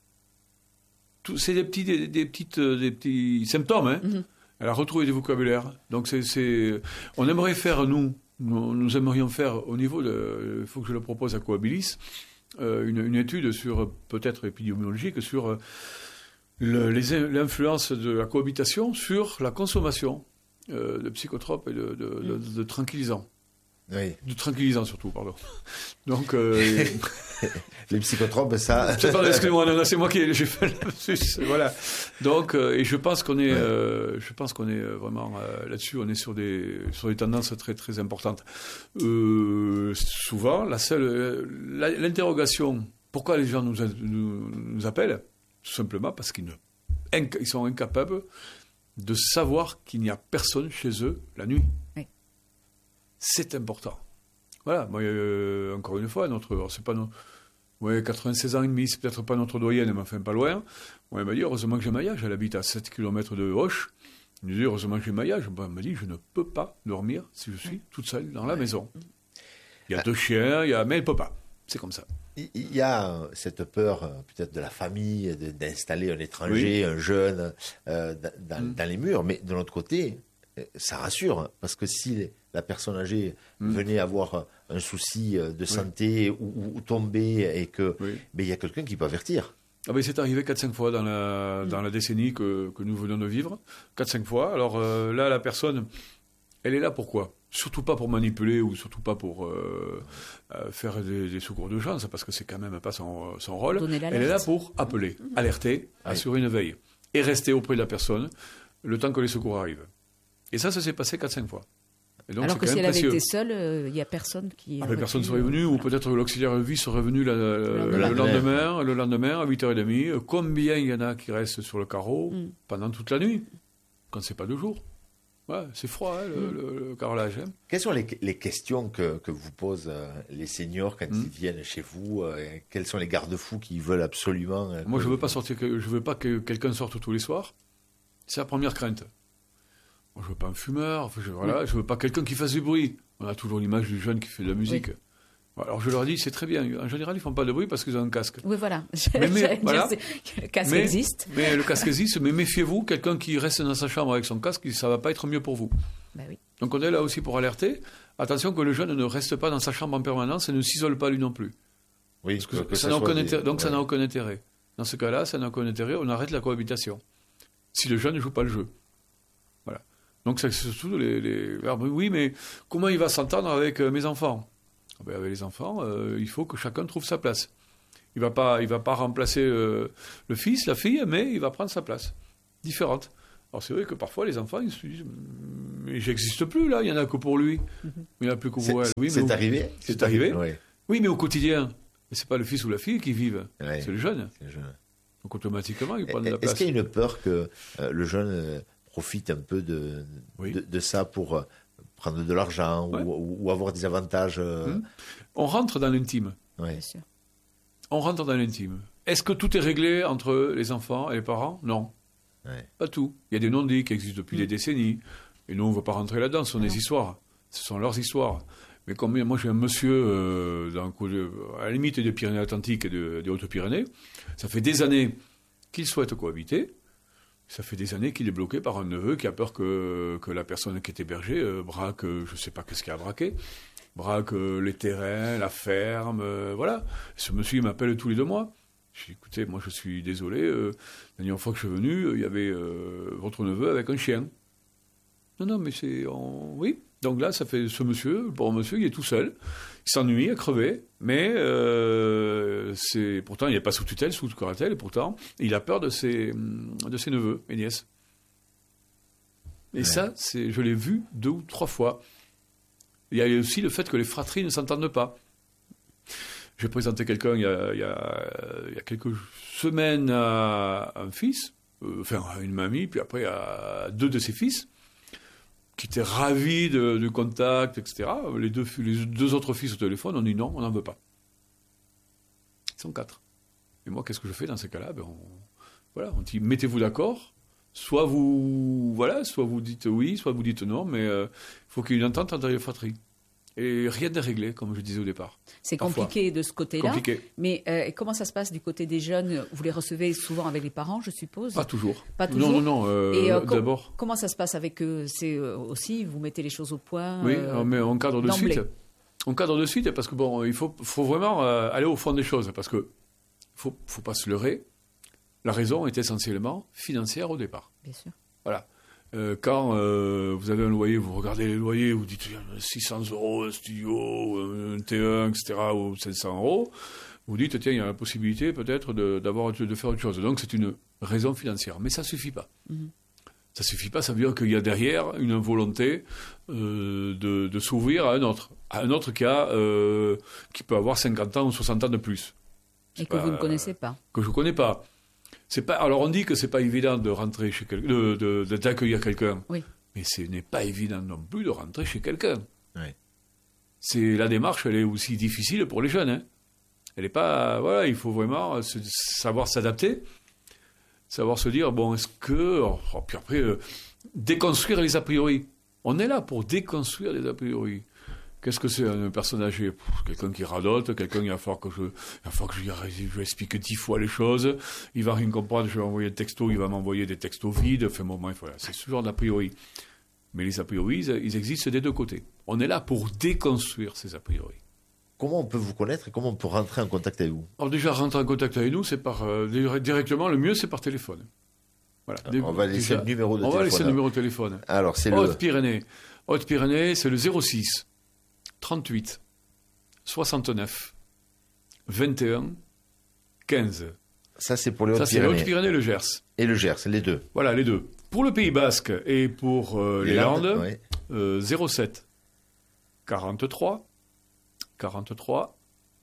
Tout, c'est des petits, des, des petites, des petits symptômes. Hein. Mm-hmm. Elle a retrouvé du vocabulaire. Donc c'est, c'est, on aimerait faire nous. Nous, nous aimerions faire au niveau de, il faut que je le propose à Coabilis, euh, une, une étude sur, peut-être épidémiologique, sur euh, le, les, l'influence de la cohabitation sur la consommation euh, de psychotropes et de, de, de, de, de tranquillisants. Oui. De tranquillisants surtout, pardon. Donc, euh, les psychotropes, ça. Pardon, excusez-moi, non, non, c'est moi qui j'ai fait le lapsus. Voilà. Donc, euh, et je pense qu'on est, ouais. euh, je pense qu'on est vraiment euh, là-dessus. On est sur des sur des tendances très très importantes. Euh, souvent, la seule la, l'interrogation. Pourquoi les gens nous, nous nous appellent? Tout simplement parce qu'ils ne, inc- ils sont incapables de savoir qu'il n'y a personne chez eux la nuit. Oui. C'est important. Voilà, moi, euh, encore une fois, notre, alors c'est pas nos, ouais, quatre-vingt-seize ans et demi, c'est peut-être pas notre doyenne, mais enfin pas loin. Moi, elle m'a dit, heureusement que j'ai maillage, elle habite à sept kilomètres de Hoche. Elle m'a dit, heureusement que j'ai maillage. Ben, elle m'a dit, je ne peux pas dormir si je suis toute seule dans la maison. Il y a deux chiens, il y a, mais elle ne peut pas. C'est comme ça. Il y a cette peur, peut-être, de la famille, de, d'installer un étranger, oui. un jeune, euh, dans, mm. dans les murs, mais de l'autre côté, ça rassure, parce que si la personne âgée mmh. venait avoir un souci de santé oui. ou, ou tomber et que, oui. ben, il y a quelqu'un qui peut avertir. Ah ben, c'est arrivé quatre cinq fois dans la, mmh. dans la décennie que, que nous venons de vivre. quatre cinq fois. Alors euh, là, la personne, elle est là pour quoi? Surtout pas pour manipuler ou surtout pas pour euh, euh, faire des, des secours d'urgence, parce que c'est quand même pas son, son rôle. Elle est là pour appeler, mmh. alerter, oui. assurer une veille et rester auprès de la personne le temps que les secours arrivent. Et ça, ça s'est passé quatre cinq fois. Et donc, alors que si elle avait été seule, il euh, n'y a personne qui... Ah, personne ne serait venu, voilà. Ou peut-être l'auxiliaire de vie serait venu la, le, le, le lendemain, le lendemain à huit heures trente. Combien il y en a qui restent sur le carreau mm. pendant toute la nuit, quand ce n'est pas deux jours? Ouais, c'est froid, hein, le, mm. le, le carrelage. Hein. Quelles sont les, les questions que, que vous posent euh, les seniors quand mm. ils viennent chez vous euh, quels sont les garde-fous qu'ils veulent absolument euh, Moi, je ne veux pas sortir, je veux pas que quelqu'un sorte tous les soirs. C'est la première crainte. Moi, je veux pas un fumeur, je, voilà, oui. je veux pas quelqu'un qui fasse du bruit. On a toujours l'image du jeune qui fait de la musique. Oui. Alors je leur dis, c'est très bien. En général, ils font pas de bruit parce qu'ils ont un casque. Oui, voilà. Mais, mais, voilà. Dire, le casque mais, existe. Mais le casque existe, mais méfiez-vous, quelqu'un qui reste dans sa chambre avec son casque, ça va pas être mieux pour vous. Ben oui. Donc on est là aussi pour alerter. Attention que le jeune ne reste pas dans sa chambre en permanence et ne s'isole pas lui non plus. Oui, parce que, que ça ça n'a aucun des... intérêt. Donc ouais. ça n'a aucun intérêt. Dans ce cas-là, ça n'a aucun intérêt. On arrête la cohabitation. Si le jeune ne joue pas le jeu. Voilà. Donc c'est surtout les, les... Oui, mais comment il va s'entendre avec euh, mes enfants? Ben, avec les enfants, euh, il faut que chacun trouve sa place. Il ne va pas, il va pas remplacer euh, le fils, la fille, mais il va prendre sa place. Différente. Alors c'est vrai que parfois les enfants ils se disent mais j'existe plus là, il y en a que pour lui, mm-hmm. il n'y en a plus que pour elle. Oui, c'est mais arrivé. C'est, c'est arrivé. Oui. Oui, mais au quotidien, c'est pas le fils ou la fille qui vivent, ouais. c'est le jeune. C'est le jeune. Donc automatiquement ils prennent la Est-ce place. Est-ce qu'il y a une peur que euh, le jeune euh, profite un peu de oui. de, de ça pour euh, prendre de l'argent ouais. ou, ou avoir des avantages euh... mmh. On rentre dans l'intime. Ouais. Bien sûr. On rentre dans l'intime. Est-ce que tout est réglé entre les enfants et les parents? Non. Ouais. Pas tout. Il y a des non-dits qui existent depuis mmh. des décennies. Et nous, on ne va pas rentrer là-dedans. Ce sont non. des histoires. Ce sont leurs histoires. Mais comme moi, j'ai un monsieur euh, dans, à la limite des Pyrénées-Atlantiques et de, des Hautes-Pyrénées. Ça fait des années qu'il souhaite cohabiter. Ça fait des années qu'il est bloqué par un neveu qui a peur que, que la personne qui est hébergée euh, braque, euh, je ne sais pas qu'est-ce qu'il a braqué, braque euh, les terrains, la ferme, euh, voilà. Et ce monsieur, il m'appelle tous les deux mois. Je dis, écoutez, moi je suis désolé, euh, la dernière fois que je suis venu, il y avait euh, votre neveu avec un chien. Non, non, mais c'est... En... Oui. Donc là, ça fait ce monsieur, le pauvre monsieur, il est tout seul. Il s'ennuie à crever, mais euh, c'est... pourtant, il n'est pas sous tutelle, sous curatelle, et pourtant, il a peur de ses, de ses neveux et nièces. Et ouais. ça, c'est... je l'ai vu deux ou trois fois. Il y a aussi le fait que les fratries ne s'entendent pas. J'ai présenté quelqu'un il y a, il y a, il y a quelques semaines à un fils, euh, enfin à une mamie, puis après à deux de ses fils, qui étaient ravis de, du contact, et cetera. Les deux, les deux autres fils au téléphone ont dit non, on n'en veut pas. Ils sont quatre. Et moi, qu'est-ce que je fais dans ces cas-là? Ben on, voilà, on dit mettez-vous d'accord, soit vous, voilà, soit vous dites oui, soit vous dites non, mais il euh, faut qu'il y ait une entente entre les fratries. Et rien n'est réglé, comme je disais au départ. C'est Parfois. compliqué de ce côté-là. Compliqué. Mais euh, comment ça se passe du côté des jeunes? Vous les recevez souvent avec les parents, je suppose? Pas toujours. Pas toujours. Non, non, non. Euh, Et euh, d'abord. Com- comment ça se passe avec eux? C'est euh, aussi, vous mettez les choses au point. Oui, euh, mais on cadre de d'emblée. suite. On cadre de suite parce que bon, il faut, faut vraiment euh, aller au fond des choses parce que faut, faut pas se leurrer. La raison est essentiellement financière au départ. Bien sûr. Voilà. Euh, quand euh, vous avez un loyer, vous regardez les loyers, vous dites six cents euros un studio, un T un, et cetera, ou cinq cents euros, vous dites tiens, il y a la possibilité peut-être de, d'avoir, de faire autre chose. Donc c'est une raison financière. Mais ça ne suffit pas. Mm-hmm. Ça ne suffit pas, ça veut dire qu'il y a derrière une volonté euh, de, de s'ouvrir à un autre. À un autre qui, a, euh, qui peut avoir cinquante ans ou soixante ans de plus. C'est Et pas, que vous ne connaissez pas. Que je ne connais pas. C'est pas, alors on dit que c'est pas évident de rentrer chez quelqu'un, de, de, de, d'accueillir quelqu'un. Oui. Mais ce n'est pas évident non plus de rentrer chez quelqu'un. Oui. C'est, la démarche, elle est aussi difficile pour les jeunes. Hein. Elle est pas, voilà, il faut vraiment se, savoir s'adapter, savoir se dire, bon, est-ce que, oh, puis après, euh, déconstruire les a priori. On est là pour déconstruire les a priori. Qu'est-ce que c'est un personne âgée? Quelqu'un qui radote, quelqu'un qui va falloir que je, il va falloir que je, je lui explique dix fois les choses. Il va rien comprendre, je vais envoyer des textos, il va m'envoyer des textos vides. Enfin bon, bref, voilà, c'est ce genre d'a priori. Mais les a priori, ils existent des deux côtés. On est là pour déconstruire ces a priori. Comment on peut vous connaître et comment on peut rentrer en contact avec vous? Alors déjà, rentrer en contact avec nous, c'est par euh, directement, le mieux c'est par téléphone. Voilà. Alors, on va laisser déjà, le numéro de on téléphone. On va laisser le numéro de téléphone. Alors, c'est le... Haute-Pyrénées. Haute-Pyrénées, c'est le zéro six trente-huit soixante-neuf vingt et un quinze. Ça, c'est pour les Hautes-Pyrénées. Ça, c'est les Hautes-Pyrénées et le Gers. Et le Gers, les deux. Voilà, les deux. Pour le Pays Basque et pour euh, les, les Landes, Landes ouais. euh, zéro sept quarante-trois quarante-trois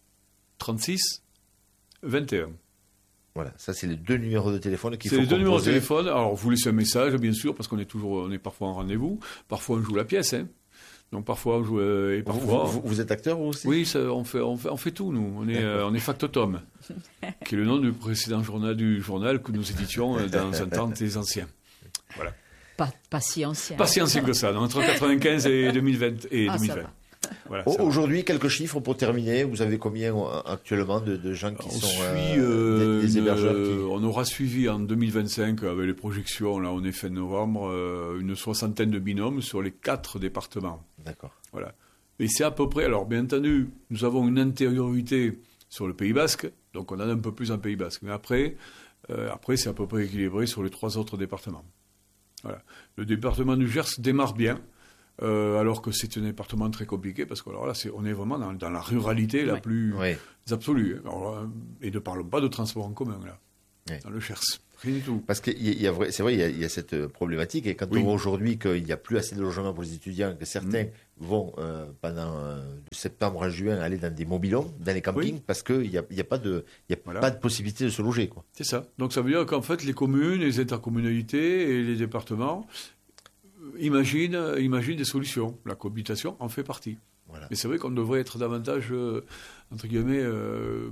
trente-six vingt et un. Voilà, ça c'est les deux numéros de téléphone qu'il c'est faut les deux composer. numéros de téléphone. Alors vous laissez un message, bien sûr, parce qu'on est toujours, on est parfois en rendez-vous. Parfois on joue la pièce, hein. Donc parfois on joue euh, et parfois. Vous, vous, vous êtes acteur vous aussi? Oui, ça, on fait, on fait, on fait tout nous. On est, euh, on est Factotum, qui est le nom du précédent journal du journal que nous éditions euh, dans un temps des anciens. Voilà. Pas, pas si ancien. Pas si ancien que ça, entre quatre-vingt-quinze et deux mille vingt et ah, deux mille vingt. Voilà, aujourd'hui, quelques chiffres pour terminer. Vous avez combien actuellement de, de gens qui on sont suit, euh, des, des hébergeurs une, qui... On aura suivi en deux mille vingt-cinq, avec les projections, là on est fin novembre, euh, une soixantaine de binômes sur les quatre départements. D'accord. Voilà. Et c'est à peu près... Alors, bien entendu, nous avons une intériorité sur le Pays Basque, donc on en a un peu plus en Pays Basque. Mais après, euh, après c'est à peu près équilibré sur les trois autres départements. Voilà. Le département du Gers démarre bien. Euh, alors que c'est un département très compliqué, parce que alors là, c'est, on est vraiment dans, dans la ruralité la ouais. plus ouais. absolue. Alors, et ne parlons pas de transport en commun, là, ouais. dans le Gers. Rien du tout. Parce que y a, y a, c'est vrai, il y a, y a cette problématique, et quand oui. on voit aujourd'hui qu'il n'y a plus assez de logements pour les étudiants, que certains mmh. vont, euh, pendant euh, de septembre à juin, aller dans des mobil-homes, dans les campings, oui. parce qu'il n'y a, y a, pas de, y a voilà. pas de possibilité de se loger, quoi. C'est ça. Donc ça veut dire qu'en fait, les communes, les intercommunalités et les départements Imagine, imagine des solutions. La cohabitation en fait partie. Voilà. Mais c'est vrai qu'on devrait être davantage, euh, entre guillemets, euh,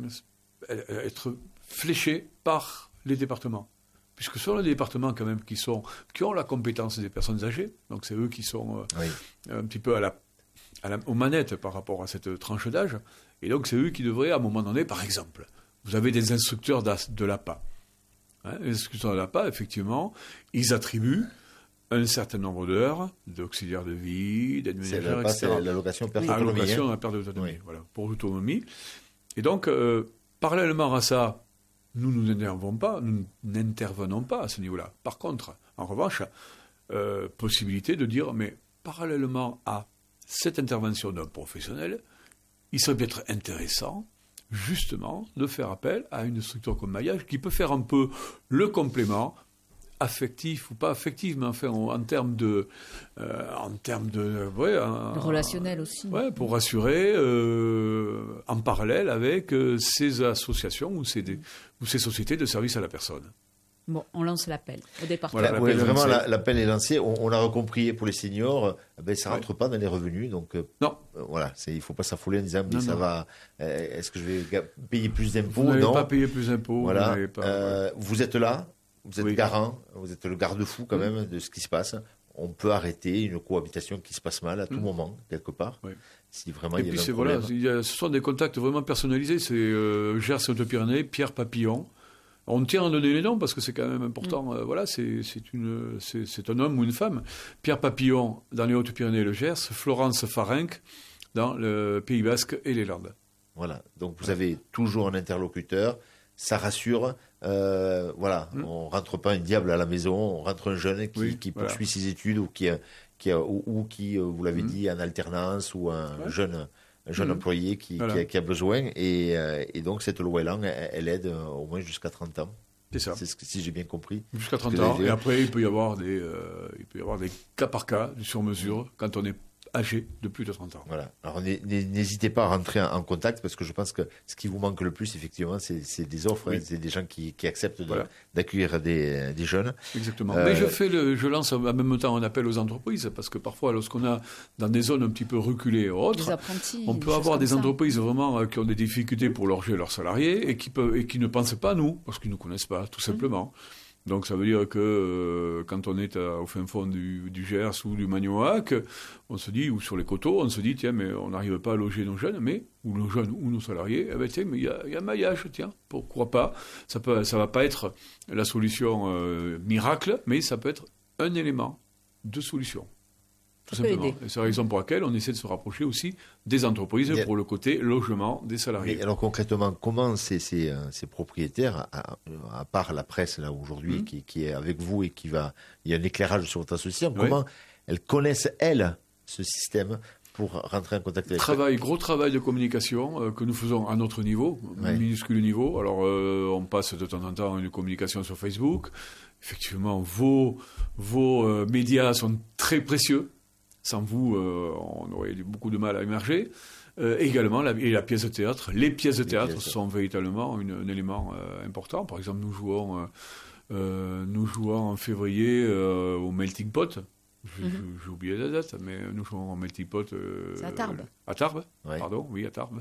être fléché par les départements. Puisque ce sont les départements quand même qui, sont, qui ont la compétence des personnes âgées. Donc c'est eux qui sont euh, oui. un petit peu à la, à la, aux manettes par rapport à cette tranche d'âge. Et donc c'est eux qui devraient, à un moment donné, par exemple, vous avez des instructeurs de l'A P A. Hein, les instructeurs de l'A P A, effectivement, ils attribuent un certain nombre d'heures d'auxiliaires de vie, d'aide ménagère, et cetera. C'est l'allocation perte d'autonomie. L'allocation à la perte d'autonomie, oui. voilà, pour l'autonomie. Et donc, euh, parallèlement à ça, nous, nous n'intervenons pas, nous n'intervenons pas à ce niveau-là. Par contre, en revanche, euh, possibilité de dire, mais parallèlement à cette intervention d'un professionnel, il serait peut-être intéressant, justement, de faire appel à une structure comme Maillage qui peut faire un peu le complément affectif ou pas affectif, mais enfin en, en termes de, euh, en termes de, ouais, un, relationnel aussi. Ouais, pour rassurer euh, en parallèle avec euh, ces associations ou ces, des, ou ces sociétés de services à la personne. Bon, on lance l'appel au département. Voilà, ouais, vraiment, la, l'appel est lancé. On, on l'a recompris pour les seniors. Ben, ça ne rentre ouais. pas dans les revenus. Donc, non. Euh, voilà, c'est, il ne faut pas s'affoler en disant mais non, ça non. va. Euh, est-ce que je vais payer plus d'impôts? Vous n'allez non. pas payer plus d'impôts. Voilà. Vous, pas, euh, ouais. vous êtes là. Vous êtes oui. garant, vous êtes le garde-fou quand même de ce qui se passe. On peut arrêter une cohabitation qui se passe mal à tout mmh. moment, quelque part. Oui. Si vraiment et il y a puis un c'est, problème. Voilà, il y a, ce sont des contacts vraiment personnalisés. C'est euh, Gers Haute-Pyrénées, Pierre Papillon. On tient à donner les noms parce que c'est quand même important. Mmh. Euh, voilà, c'est, c'est, une, c'est, c'est un homme ou une femme. Pierre Papillon dans les Hautes-Pyrénées et le Gers. Florence Farenc dans le Pays Basque et les Landes. Voilà, donc vous avez toujours un interlocuteur. Ça rassure. Euh, voilà, mmh. on rentre pas un diable à la maison, on rentre un jeune qui, oui, qui voilà. poursuit ses études ou qui, qui ou, ou qui, vous l'avez mmh. dit, en alternance ou un ouais. jeune, un jeune mmh. employé qui, voilà. qui, a, qui a besoin. Et, et donc cette loi Elan, elle, elle aide au moins jusqu'à trente ans. C'est ça. C'est ce que, si j'ai bien compris. Jusqu'à trente ans. Et après, il peut y avoir des, euh, il peut y avoir des cas par cas, du sur-mesure, mmh. quand on est âgé de plus de trente ans. Voilà. Alors n'hésitez pas à rentrer en contact parce que je pense que ce qui vous manque le plus, effectivement, c'est, c'est des offres, oui. hein, c'est des gens qui, qui acceptent de, voilà. d'accueillir des, des jeunes. Exactement. Euh... Mais je fais le, je lance en même temps un appel aux entreprises parce que parfois, lorsqu'on a dans des zones un petit peu reculées ou autres, on peut avoir des entreprises ça. vraiment qui ont des difficultés pour loger leurs salariés et qui peuvent et qui ne pensent pas à nous parce qu'ils ne nous connaissent pas, tout simplement. Mmh. Donc ça veut dire que euh, quand on est à, au fin fond du, du Gers ou du Magnoac, on se dit, ou sur les coteaux, on se dit, tiens, mais on n'arrive pas à loger nos jeunes, mais, ou nos jeunes ou nos salariés, eh ben, tiens, mais il y a, y a un maillage, tiens, pourquoi pas? Ça peut, ça va pas être la solution euh, miracle, mais ça peut être un élément de solution. Tout ça simplement. Et c'est la raison pour laquelle on essaie de se rapprocher aussi des entreprises mais, pour le côté logement des salariés. Mais alors concrètement, comment ces, ces, ces propriétaires, à, à part la presse là aujourd'hui mmh. qui, qui est avec vous et qui va, il y a un éclairage sur votre association, oui. comment elles connaissent elles ce système pour rentrer en contact avec travail, eux. Gros travail de communication euh, que nous faisons à notre niveau, oui. minuscule niveau. Alors euh, on passe de temps en temps une communication sur Facebook. Effectivement, vos, vos euh, médias sont très précieux. Sans vous, euh, on aurait eu beaucoup de mal à émerger. Euh, également, la, et la pièce de théâtre. Les pièces de théâtre pièces. sont véritablement une, un élément euh, important. Par exemple, nous jouons, euh, euh, nous jouons en février euh, au Melting Pot. J'ai, mm-hmm. j'ai oublié la date, mais nous jouons au Melting Pot. Euh, C'est à Tarbes. À Tarbes, ouais. pardon, oui, à Tarbes.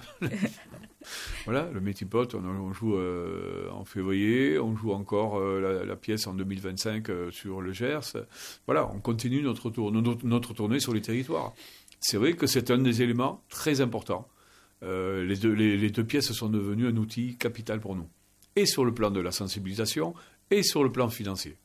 Voilà, le Melting Pot, on, on joue euh, en février, on joue encore euh, la, la pièce en deux mille vingt-cinq euh, sur le Gers. Voilà, on continue notre, tour, notre, notre tournée sur les territoires. c'est vrai que c'est un des éléments très importants. Euh, les, deux, les, les deux pièces sont devenues un outil capital pour nous, et sur le plan de la sensibilisation, et sur le plan financier.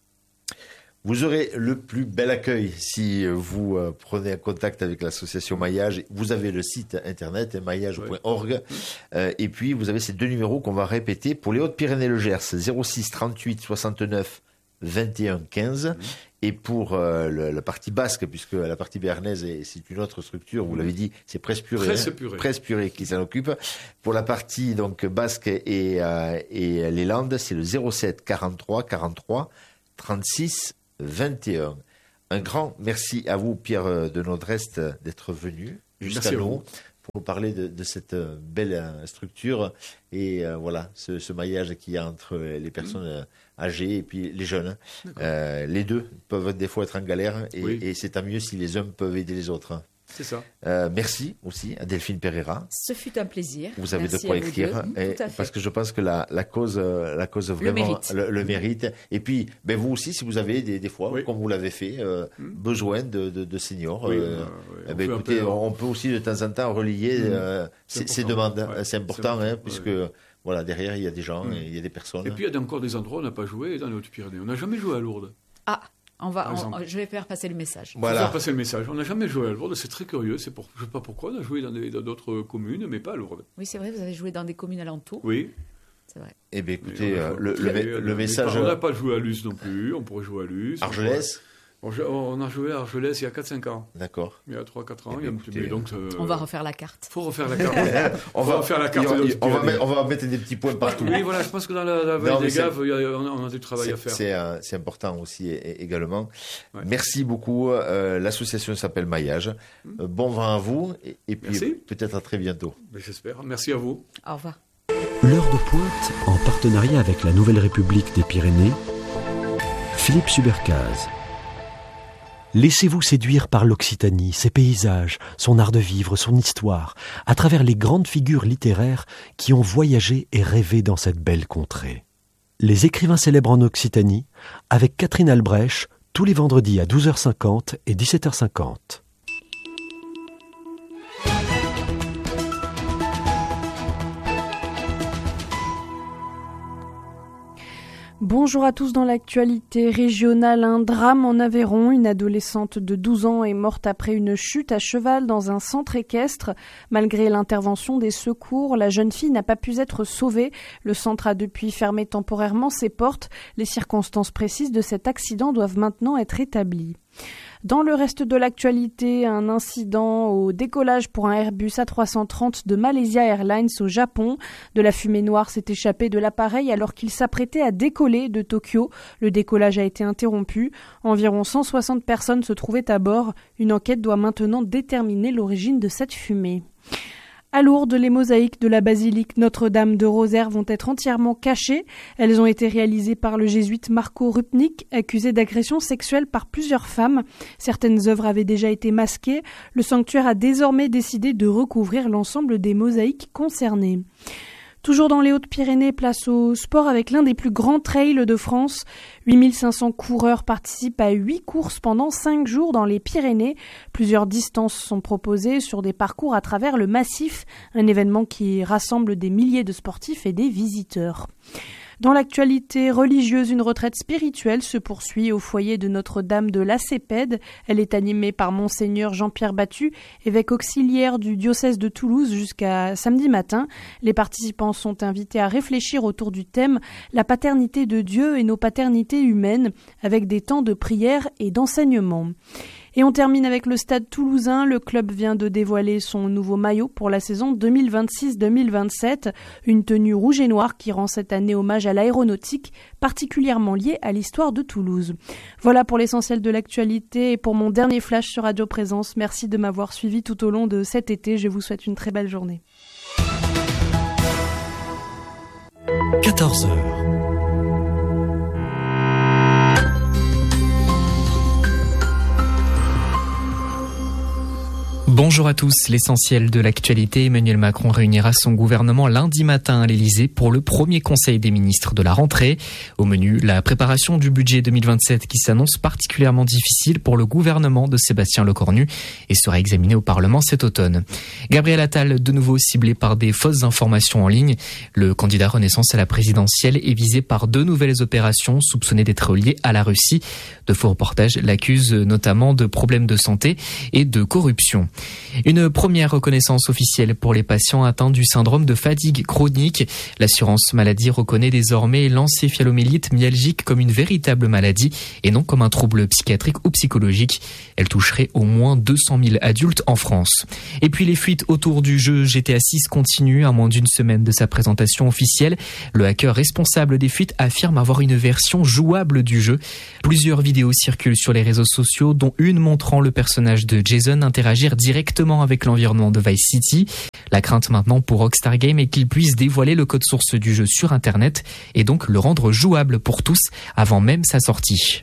Vous aurez le plus bel accueil si vous euh, prenez contact avec l'association Maillage. Vous avez le site internet maillage point org oui. euh, et puis vous avez ces deux numéros qu'on va répéter pour les Hautes-Pyrénées-le-Gers, zéro six trente-huit soixante-neuf vingt et un quinze oui. Et pour euh, le, la partie basque, puisque la partie béarnaise c'est une autre structure, vous l'avez dit, c'est Presse-Purée, Presse-Purée. Hein, Presse-Purée qui s'en occupe. Pour la partie donc basque et, euh, et les Landes, c'est le zéro sept quarante-trois quarante-trois trente-six vingt et un. Un grand merci à vous, Pierre de Nodrest, d'être venu jusqu'à nous pour nous parler de, de cette belle structure et euh, voilà ce, ce maillage qu'il y a entre les personnes âgées et puis les jeunes. Euh, les deux peuvent des fois être en galère et, oui. et c'est tant mieux si les uns peuvent aider les autres. C'est ça. Euh, merci aussi à Delphine Pereira. Ce fut un plaisir. Vous avez merci de quoi écrire, et, parce que je pense que la, la cause, la cause vraiment le mérite. Le, le mérite. Et puis, ben vous aussi, si vous avez des, des fois, oui. comme vous l'avez fait, euh, mmh. besoin de, de, de seniors, oui, euh, oui, eh ben, écoutez, peu, on peut aussi de temps en temps relayer mmh. euh, ces, ces demandes. Ouais, c'est important, c'est hein, puisque ouais. voilà, derrière il y a des gens, mmh. il y a des personnes. Et puis il y a encore des endroits où on n'a pas joué dans les Hautes-Pyrénées. On n'a jamais joué à Lourdes. Ah. On va, on, je vais faire passer le message. Voilà. Faire passer le message. On n'a jamais joué à Lourdes, c'est très curieux. C'est pour, je ne sais pas pourquoi, on a joué dans, des, dans d'autres communes, mais pas à Lourdes. Oui, c'est vrai, vous avez joué dans des communes alentours. Oui. C'est vrai. Eh bien, écoutez, euh, le, le, le, le message... On n'a pas joué à Luce non plus, on pourrait jouer à Luce. Argelès. On a joué à Argelès il y a quatre cinq ans. D'accord. Il y a trois quatre ans. Eh bien, il y a, mais donc, euh, on va refaire la carte. Il faut refaire la carte. on va refaire la carte. On va, on, va mettre, on va mettre des petits points partout. Oui, voilà, je pense que dans la, la vallée des Gaves, il y a, on a du travail c'est, à faire. C'est, euh, c'est important aussi et, également. Ouais. Merci beaucoup. Euh, l'association s'appelle Maillage. Euh, bon vent à vous et, et puis Merci. Peut-être à très bientôt. Mais j'espère. Merci à vous. Au revoir. L'heure de pointe, en partenariat avec la Nouvelle République des Pyrénées, Philippe Subercase. Laissez-vous séduire par l'Occitanie, ses paysages, son art de vivre, son histoire, à travers les grandes figures littéraires qui ont voyagé et rêvé dans cette belle contrée. Les écrivains célèbres en Occitanie, avec Catherine Albrecht, tous les vendredis à douze heures cinquante et dix-sept heures cinquante. Bonjour à tous. Dans l'actualité régionale, un drame en Aveyron. Une adolescente de douze ans est morte après une chute à cheval dans un centre équestre. Malgré l'intervention des secours, la jeune fille n'a pas pu être sauvée. Le centre a depuis fermé temporairement ses portes. Les circonstances précises de cet accident doivent maintenant être établies. Dans le reste de l'actualité, un incident au décollage pour un Airbus A trois cent trente de Malaysia Airlines au Japon. De la fumée noire s'est échappée de l'appareil alors qu'il s'apprêtait à décoller de Tokyo. Le décollage a été interrompu. Environ cent soixante personnes se trouvaient à bord. Une enquête doit maintenant déterminer l'origine de cette fumée. À Lourdes, les mosaïques de la basilique Notre-Dame de Rosaire vont être entièrement cachées. Elles ont été réalisées par le jésuite Marco Rupnik, accusé d'agression sexuelle par plusieurs femmes. Certaines œuvres avaient déjà été masquées. Le sanctuaire a désormais décidé de recouvrir l'ensemble des mosaïques concernées. Toujours dans les Hautes-Pyrénées, place au sport avec l'un des plus grands trails de France. huit mille cinq cents coureurs participent à huit courses pendant cinq jours dans les Pyrénées. Plusieurs distances sont proposées sur des parcours à travers le massif, un événement qui rassemble des milliers de sportifs et des visiteurs. Dans l'actualité religieuse, une retraite spirituelle se poursuit au foyer de Notre-Dame de Lacépède. Elle est animée par Monseigneur Jean-Pierre Battu, évêque auxiliaire du diocèse de Toulouse jusqu'à samedi matin. Les participants sont invités à réfléchir autour du thème « La paternité de Dieu et nos paternités humaines » avec des temps de prière et d'enseignement. Et on termine avec le Stade Toulousain. Le club vient de dévoiler son nouveau maillot pour la saison deux mille vingt-six deux mille vingt-sept. Une tenue rouge et noire qui rend cette année hommage à l'aéronautique, particulièrement liée à l'histoire de Toulouse. Voilà pour l'essentiel de l'actualité et pour mon dernier flash sur Radio Présence. Merci de m'avoir suivi tout au long de cet été. Je vous souhaite une très belle journée. quatorze heures. Bonjour à tous. L'essentiel de l'actualité, Emmanuel Macron réunira son gouvernement lundi matin à l'Elysée pour le premier conseil des ministres de la rentrée. Au menu, la préparation du budget deux mille vingt-sept qui s'annonce particulièrement difficile pour le gouvernement de Sébastien Lecornu et sera examiné au Parlement cet automne. Gabriel Attal, de nouveau ciblé par des fausses informations en ligne. Le candidat Renaissance à la présidentielle est visé par deux nouvelles opérations soupçonnées d'être liées à la Russie. De faux reportages l'accusent notamment de problèmes de santé et de corruption. Une première reconnaissance officielle pour les patients atteints du syndrome de fatigue chronique. L'assurance maladie reconnaît désormais l'encéphalomyélite myalgique comme une véritable maladie et non comme un trouble psychiatrique ou psychologique. Elle toucherait au moins deux cent mille adultes en France. Et puis les fuites autour du jeu G T A six continuent à moins d'une semaine de sa présentation officielle. Le hacker responsable des fuites affirme avoir une version jouable du jeu. Plusieurs vidéos circulent sur les réseaux sociaux, dont une montrant le personnage de Jason interagir directement avec l'environnement de Vice City. La crainte maintenant pour Rockstar Games est qu'il puisse dévoiler le code source du jeu sur Internet et donc le rendre jouable pour tous avant même sa sortie.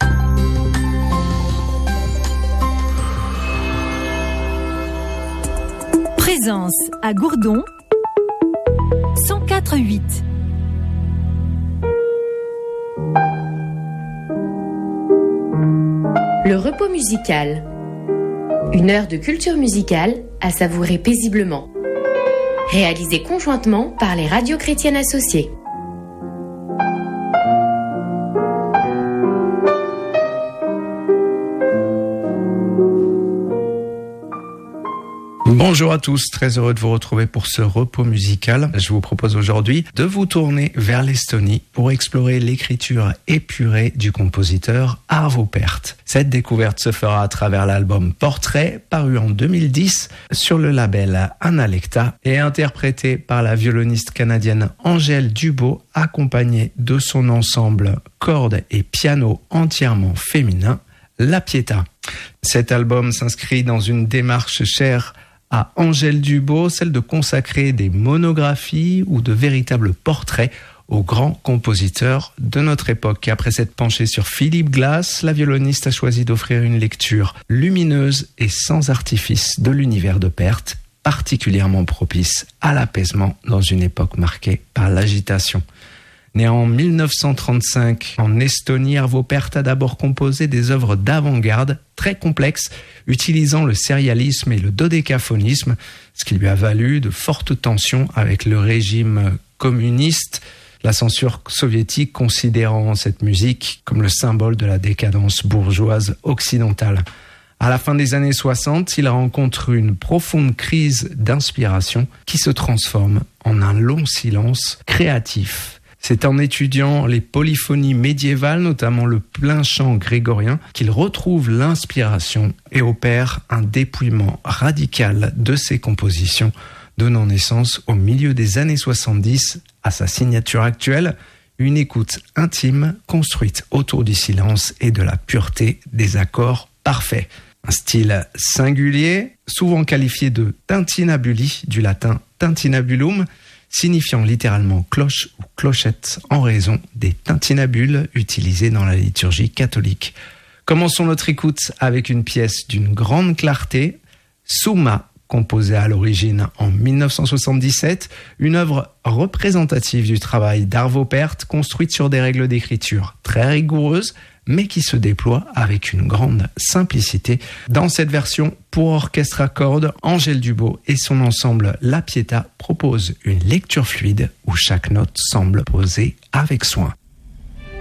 Présence à Gourdon cent quatre virgule huit. Le repos musical. Une heure de culture musicale à savourer paisiblement. Réalisée conjointement par les radios chrétiennes associées. Bonjour à tous, très heureux de vous retrouver pour ce repos musical. Je vous propose aujourd'hui de vous tourner vers l'Estonie pour explorer l'écriture épurée du compositeur Arvo Pärt. Cette découverte se fera à travers l'album Portrait, paru en deux mille dix sur le label Analecta et interprété par la violoniste canadienne Angèle Dubo, accompagnée de son ensemble cordes et piano entièrement féminin, La Pietà. Cet album s'inscrit dans une démarche chère à Angèle Dubo, celle de consacrer des monographies ou de véritables portraits aux grands compositeurs de notre époque. Après s'être penchée sur Philip Glass, la violoniste a choisi d'offrir une lecture lumineuse et sans artifice de l'univers de Pärt, particulièrement propice à l'apaisement dans une époque marquée par l'agitation. Né en mille neuf cent trente-cinq en Estonie, Arvo Pärt a d'abord composé des œuvres d'avant-garde très complexes, utilisant le sérialisme et le dodécaphonisme, ce qui lui a valu de fortes tensions avec le régime communiste, la censure soviétique considérant cette musique comme le symbole de la décadence bourgeoise occidentale. À la fin des années soixante, il rencontre une profonde crise d'inspiration qui se transforme en un long silence créatif. C'est en étudiant les polyphonies médiévales, notamment le plein chant grégorien, qu'il retrouve l'inspiration et opère un dépouillement radical de ses compositions, donnant naissance au milieu des années soixante-dix à sa signature actuelle, une écoute intime construite autour du silence et de la pureté des accords parfaits. Un style singulier, souvent qualifié de tintinnabuli, du latin tintinnabulum, signifiant littéralement cloche ou clochette en raison des tintinabules utilisées dans la liturgie catholique. Commençons notre écoute avec une pièce d'une grande clarté, Summa, composée à l'origine en mille neuf cent soixante-dix-sept, une œuvre représentative du travail d'Arvo Pärt, construite sur des règles d'écriture très rigoureuses, mais qui se déploie avec une grande simplicité. Dans cette version pour orchestre à cordes, Angèle Dubo et son ensemble La Pietà proposent une lecture fluide où chaque note semble posée avec soin.